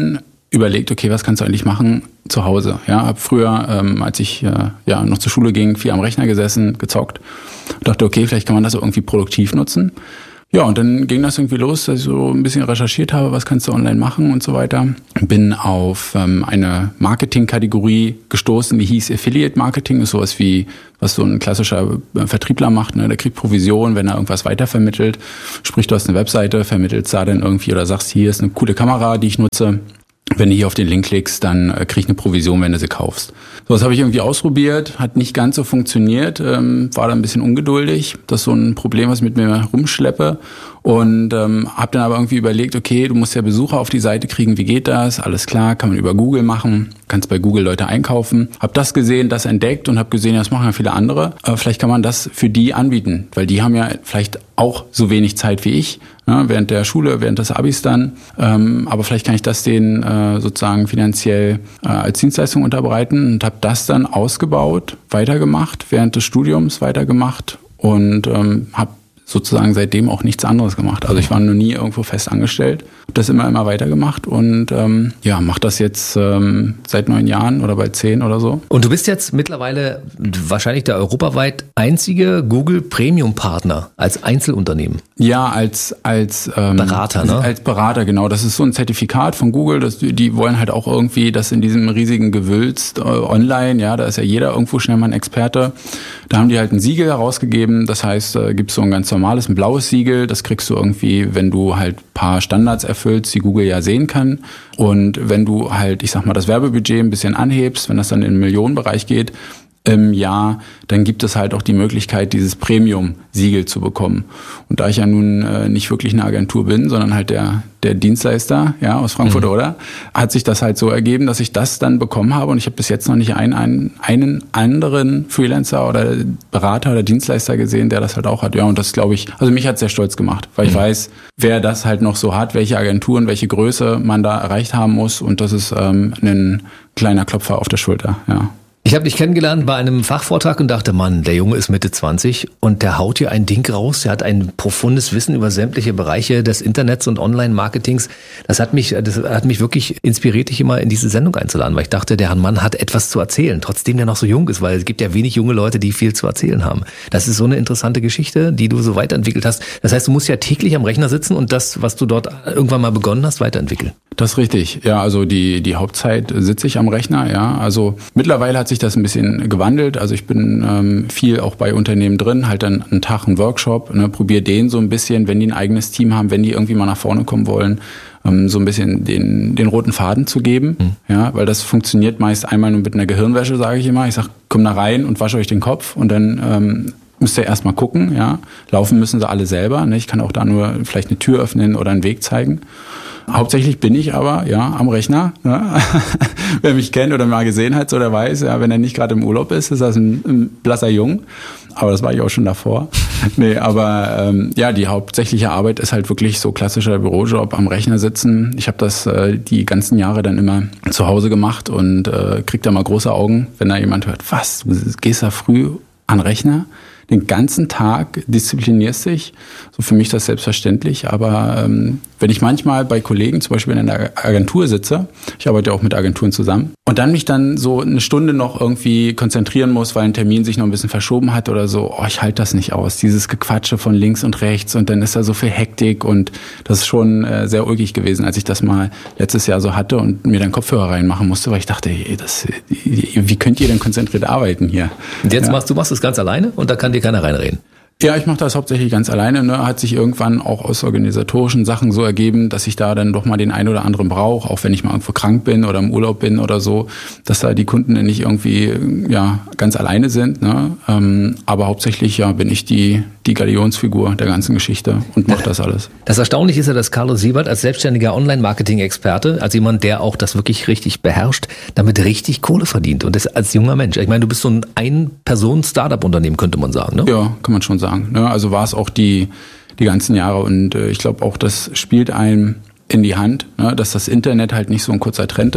überlegt, okay, was kannst du eigentlich machen zu Hause? Ja, habe früher, ähm, als ich äh, ja noch zur Schule ging, viel am Rechner gesessen, gezockt. Dachte, okay, vielleicht kann man das irgendwie produktiv nutzen. Ja, und dann ging das irgendwie los, dass ich so ein bisschen recherchiert habe, was kannst du online machen und so weiter. Bin auf ähm, eine Marketingkategorie gestoßen, die hieß Affiliate Marketing, ist sowas wie, was so ein klassischer Vertriebler macht, ne? Der kriegt Provision, wenn er irgendwas weitervermittelt. Sprich, du hast eine Webseite, vermittelst da dann irgendwie oder sagst, hier ist eine coole Kamera, die ich nutze. Wenn du hier auf den Link klickst, dann äh, krieg ich eine Provision, wenn du sie kaufst. So, das habe ich irgendwie ausprobiert, hat nicht ganz so funktioniert, ähm, war da ein bisschen ungeduldig. Das ist so ein Problem, was ich mit mir rumschleppe. Und ähm, habe dann aber irgendwie überlegt, okay, du musst ja Besucher auf die Seite kriegen, wie geht das? Alles klar, kann man über Google machen, kannst bei Google Leute einkaufen. Hab das gesehen, das entdeckt und habe gesehen, ja, das machen ja viele andere. Aber vielleicht kann man das für die anbieten, weil die haben ja vielleicht auch so wenig Zeit wie ich, ne, während der Schule, während des Abis dann. Ähm, aber vielleicht kann ich das denen äh, sozusagen finanziell äh, als Dienstleistung unterbreiten und habe das dann ausgebaut, weitergemacht, während des Studiums weitergemacht und ähm, habe sozusagen seitdem auch nichts anderes gemacht. Also ich war noch nie irgendwo fest angestellt, habe das immer, immer weitergemacht und ähm, ja, mache das jetzt ähm, seit neun Jahren oder bald zehn oder so. Und du bist jetzt mittlerweile wahrscheinlich der europaweit einzige Google Premium Partner als Einzelunternehmen. Ja, als als ähm, Berater, ne? Als Berater, genau. Das ist so ein Zertifikat von Google. Das, die wollen halt auch irgendwie, das in diesem riesigen Gewülst äh, online, ja, da ist ja jeder irgendwo schnell mal ein Experte. Da haben die halt ein Siegel herausgegeben. Das heißt, äh, gibt es so ein ganz normales, ein blaues Siegel. Das kriegst du irgendwie, wenn du halt ein paar Standards erfüllst, die Google ja sehen kann. Und wenn du halt, ich sag mal, das Werbebudget ein bisschen anhebst, wenn das dann in den Millionenbereich geht, im Jahr, dann gibt es halt auch die Möglichkeit, dieses Premium-Siegel zu bekommen. Und da ich ja nun äh, nicht wirklich eine Agentur bin, sondern halt der der Dienstleister, ja, aus Frankfurt, mhm. oder, hat sich das halt so ergeben, dass ich das dann bekommen habe und ich habe bis jetzt noch nicht einen, einen, einen anderen Freelancer oder Berater oder Dienstleister gesehen, der das halt auch hat. Ja, und das glaube ich, also mich hat sehr stolz gemacht, weil mhm. ich weiß, wer das halt noch so hat, welche Agenturen, welche Größe man da erreicht haben muss und das ist ähm, ein kleiner Klopfer auf der Schulter, ja. Ich habe dich kennengelernt bei einem Fachvortrag und dachte, Mann, der Junge ist Mitte zwanzig und der haut hier ein Ding raus. Der hat ein profundes Wissen über sämtliche Bereiche des Internets und Online-Marketings. Das hat mich, das hat mich wirklich inspiriert, dich hier mal in diese Sendung einzuladen, weil ich dachte, der Mann hat etwas zu erzählen, trotzdem der noch so jung ist, weil es gibt ja wenig junge Leute, die viel zu erzählen haben. Das ist so eine interessante Geschichte, die du so weiterentwickelt hast. Das heißt, du musst ja täglich am Rechner sitzen und das, was du dort irgendwann mal begonnen hast, weiterentwickeln. Das ist richtig. Ja, also die die Hauptzeit sitze ich am Rechner. Ja, also mittlerweile hat sich das ein bisschen gewandelt. Also ich bin ähm, viel auch bei Unternehmen drin, halt dann einen Tag einen Workshop, ne, probiere den so ein bisschen, wenn die ein eigenes Team haben, wenn die irgendwie mal nach vorne kommen wollen, ähm, so ein bisschen den den roten Faden zu geben. Mhm. Ja, weil das funktioniert meist einmal nur mit einer Gehirnwäsche, sage ich immer. Ich sag, komm da rein und wasche euch den Kopf und dann ähm, müsst ihr erstmal gucken. Ja, laufen müssen sie alle selber. Ne? Ich kann auch da nur vielleicht eine Tür öffnen oder einen Weg zeigen. Hauptsächlich bin ich aber ja am Rechner. Ja. Wer mich kennt oder mal gesehen hat, so der weiß, ja, wenn er nicht gerade im Urlaub ist, ist das ein, ein blasser Jung. Aber das war ich auch schon davor. Nee, aber ähm, ja, die hauptsächliche Arbeit ist halt wirklich so klassischer Bürojob, am Rechner sitzen. Ich habe das äh, die ganzen Jahre dann immer zu Hause gemacht und äh, krieg da mal große Augen, wenn da jemand hört, was, du gehst da früh an Rechner? Den ganzen Tag disziplinierst dich. So für mich ist das selbstverständlich. Aber ähm, wenn ich manchmal bei Kollegen, zum Beispiel in der Agentur sitze, ich arbeite auch mit Agenturen zusammen, und dann mich dann so eine Stunde noch irgendwie konzentrieren muss, weil ein Termin sich noch ein bisschen verschoben hat oder so, oh, ich halte das nicht aus. Dieses Gequatsche von links und rechts und dann ist da so viel Hektik und das ist schon äh, sehr ulkig gewesen, als ich das mal letztes Jahr so hatte und mir dann Kopfhörer reinmachen musste, weil ich dachte, ey, das, wie könnt ihr denn konzentriert arbeiten hier? Und jetzt ja. machst du machst das ganz alleine und da kann dir keiner reinreden. Ja, ich mache das hauptsächlich ganz alleine. Ne? Hat sich irgendwann auch aus organisatorischen Sachen so ergeben, dass ich da dann doch mal den einen oder anderen brauche, auch wenn ich mal irgendwo krank bin oder im Urlaub bin oder so, dass da die Kunden dann nicht irgendwie ja ganz alleine sind. Ne? Ähm, aber hauptsächlich ja bin ich die die Galionsfigur der ganzen Geschichte und mache das alles. Das Erstaunliche ist ja, dass Carlos Siebert als selbstständiger Online-Marketing-Experte, als jemand, der auch das wirklich richtig beherrscht, damit richtig Kohle verdient und das als junger Mensch. Ich meine, du bist so ein Ein-Personen-Startup-Unternehmen, könnte man sagen, ne? Ja, kann man schon sagen. Ne? Also war es auch die die ganzen Jahre und äh, ich glaube auch, das spielt einem in die Hand, ne? Dass das Internet halt nicht so ein kurzer Trend ist.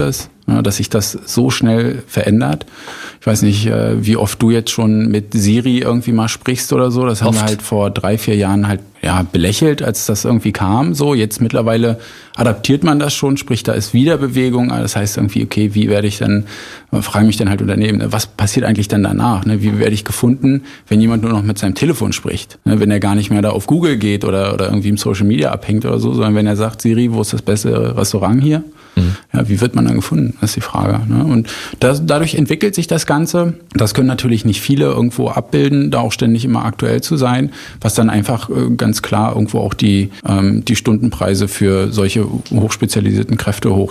ja, dass sich das so schnell verändert. Ich weiß nicht, wie oft du jetzt schon mit Siri irgendwie mal sprichst oder so. Das haben wir halt vor drei, vier Jahren halt ja belächelt, als das irgendwie kam. So, jetzt mittlerweile adaptiert man das schon, sprich, da ist wieder Bewegung. Das heißt irgendwie, okay, wie werde ich dann, frage mich dann halt Unternehmen, was passiert eigentlich dann danach? Wie werde ich gefunden, wenn jemand nur noch mit seinem Telefon spricht? Wenn er gar nicht mehr da auf Google geht oder, oder irgendwie im Social Media abhängt oder so, sondern wenn er sagt, Siri, wo ist das beste Restaurant hier? Mhm. Ja, wie wird man dann gefunden? Das ist die Frage. Ne? Und das, dadurch entwickelt sich das Ganze. Das können natürlich nicht viele irgendwo abbilden, da auch ständig immer aktuell zu sein, was dann einfach äh, ganz klar irgendwo auch die, ähm, die Stundenpreise für solche hochspezialisierten Kräfte hoch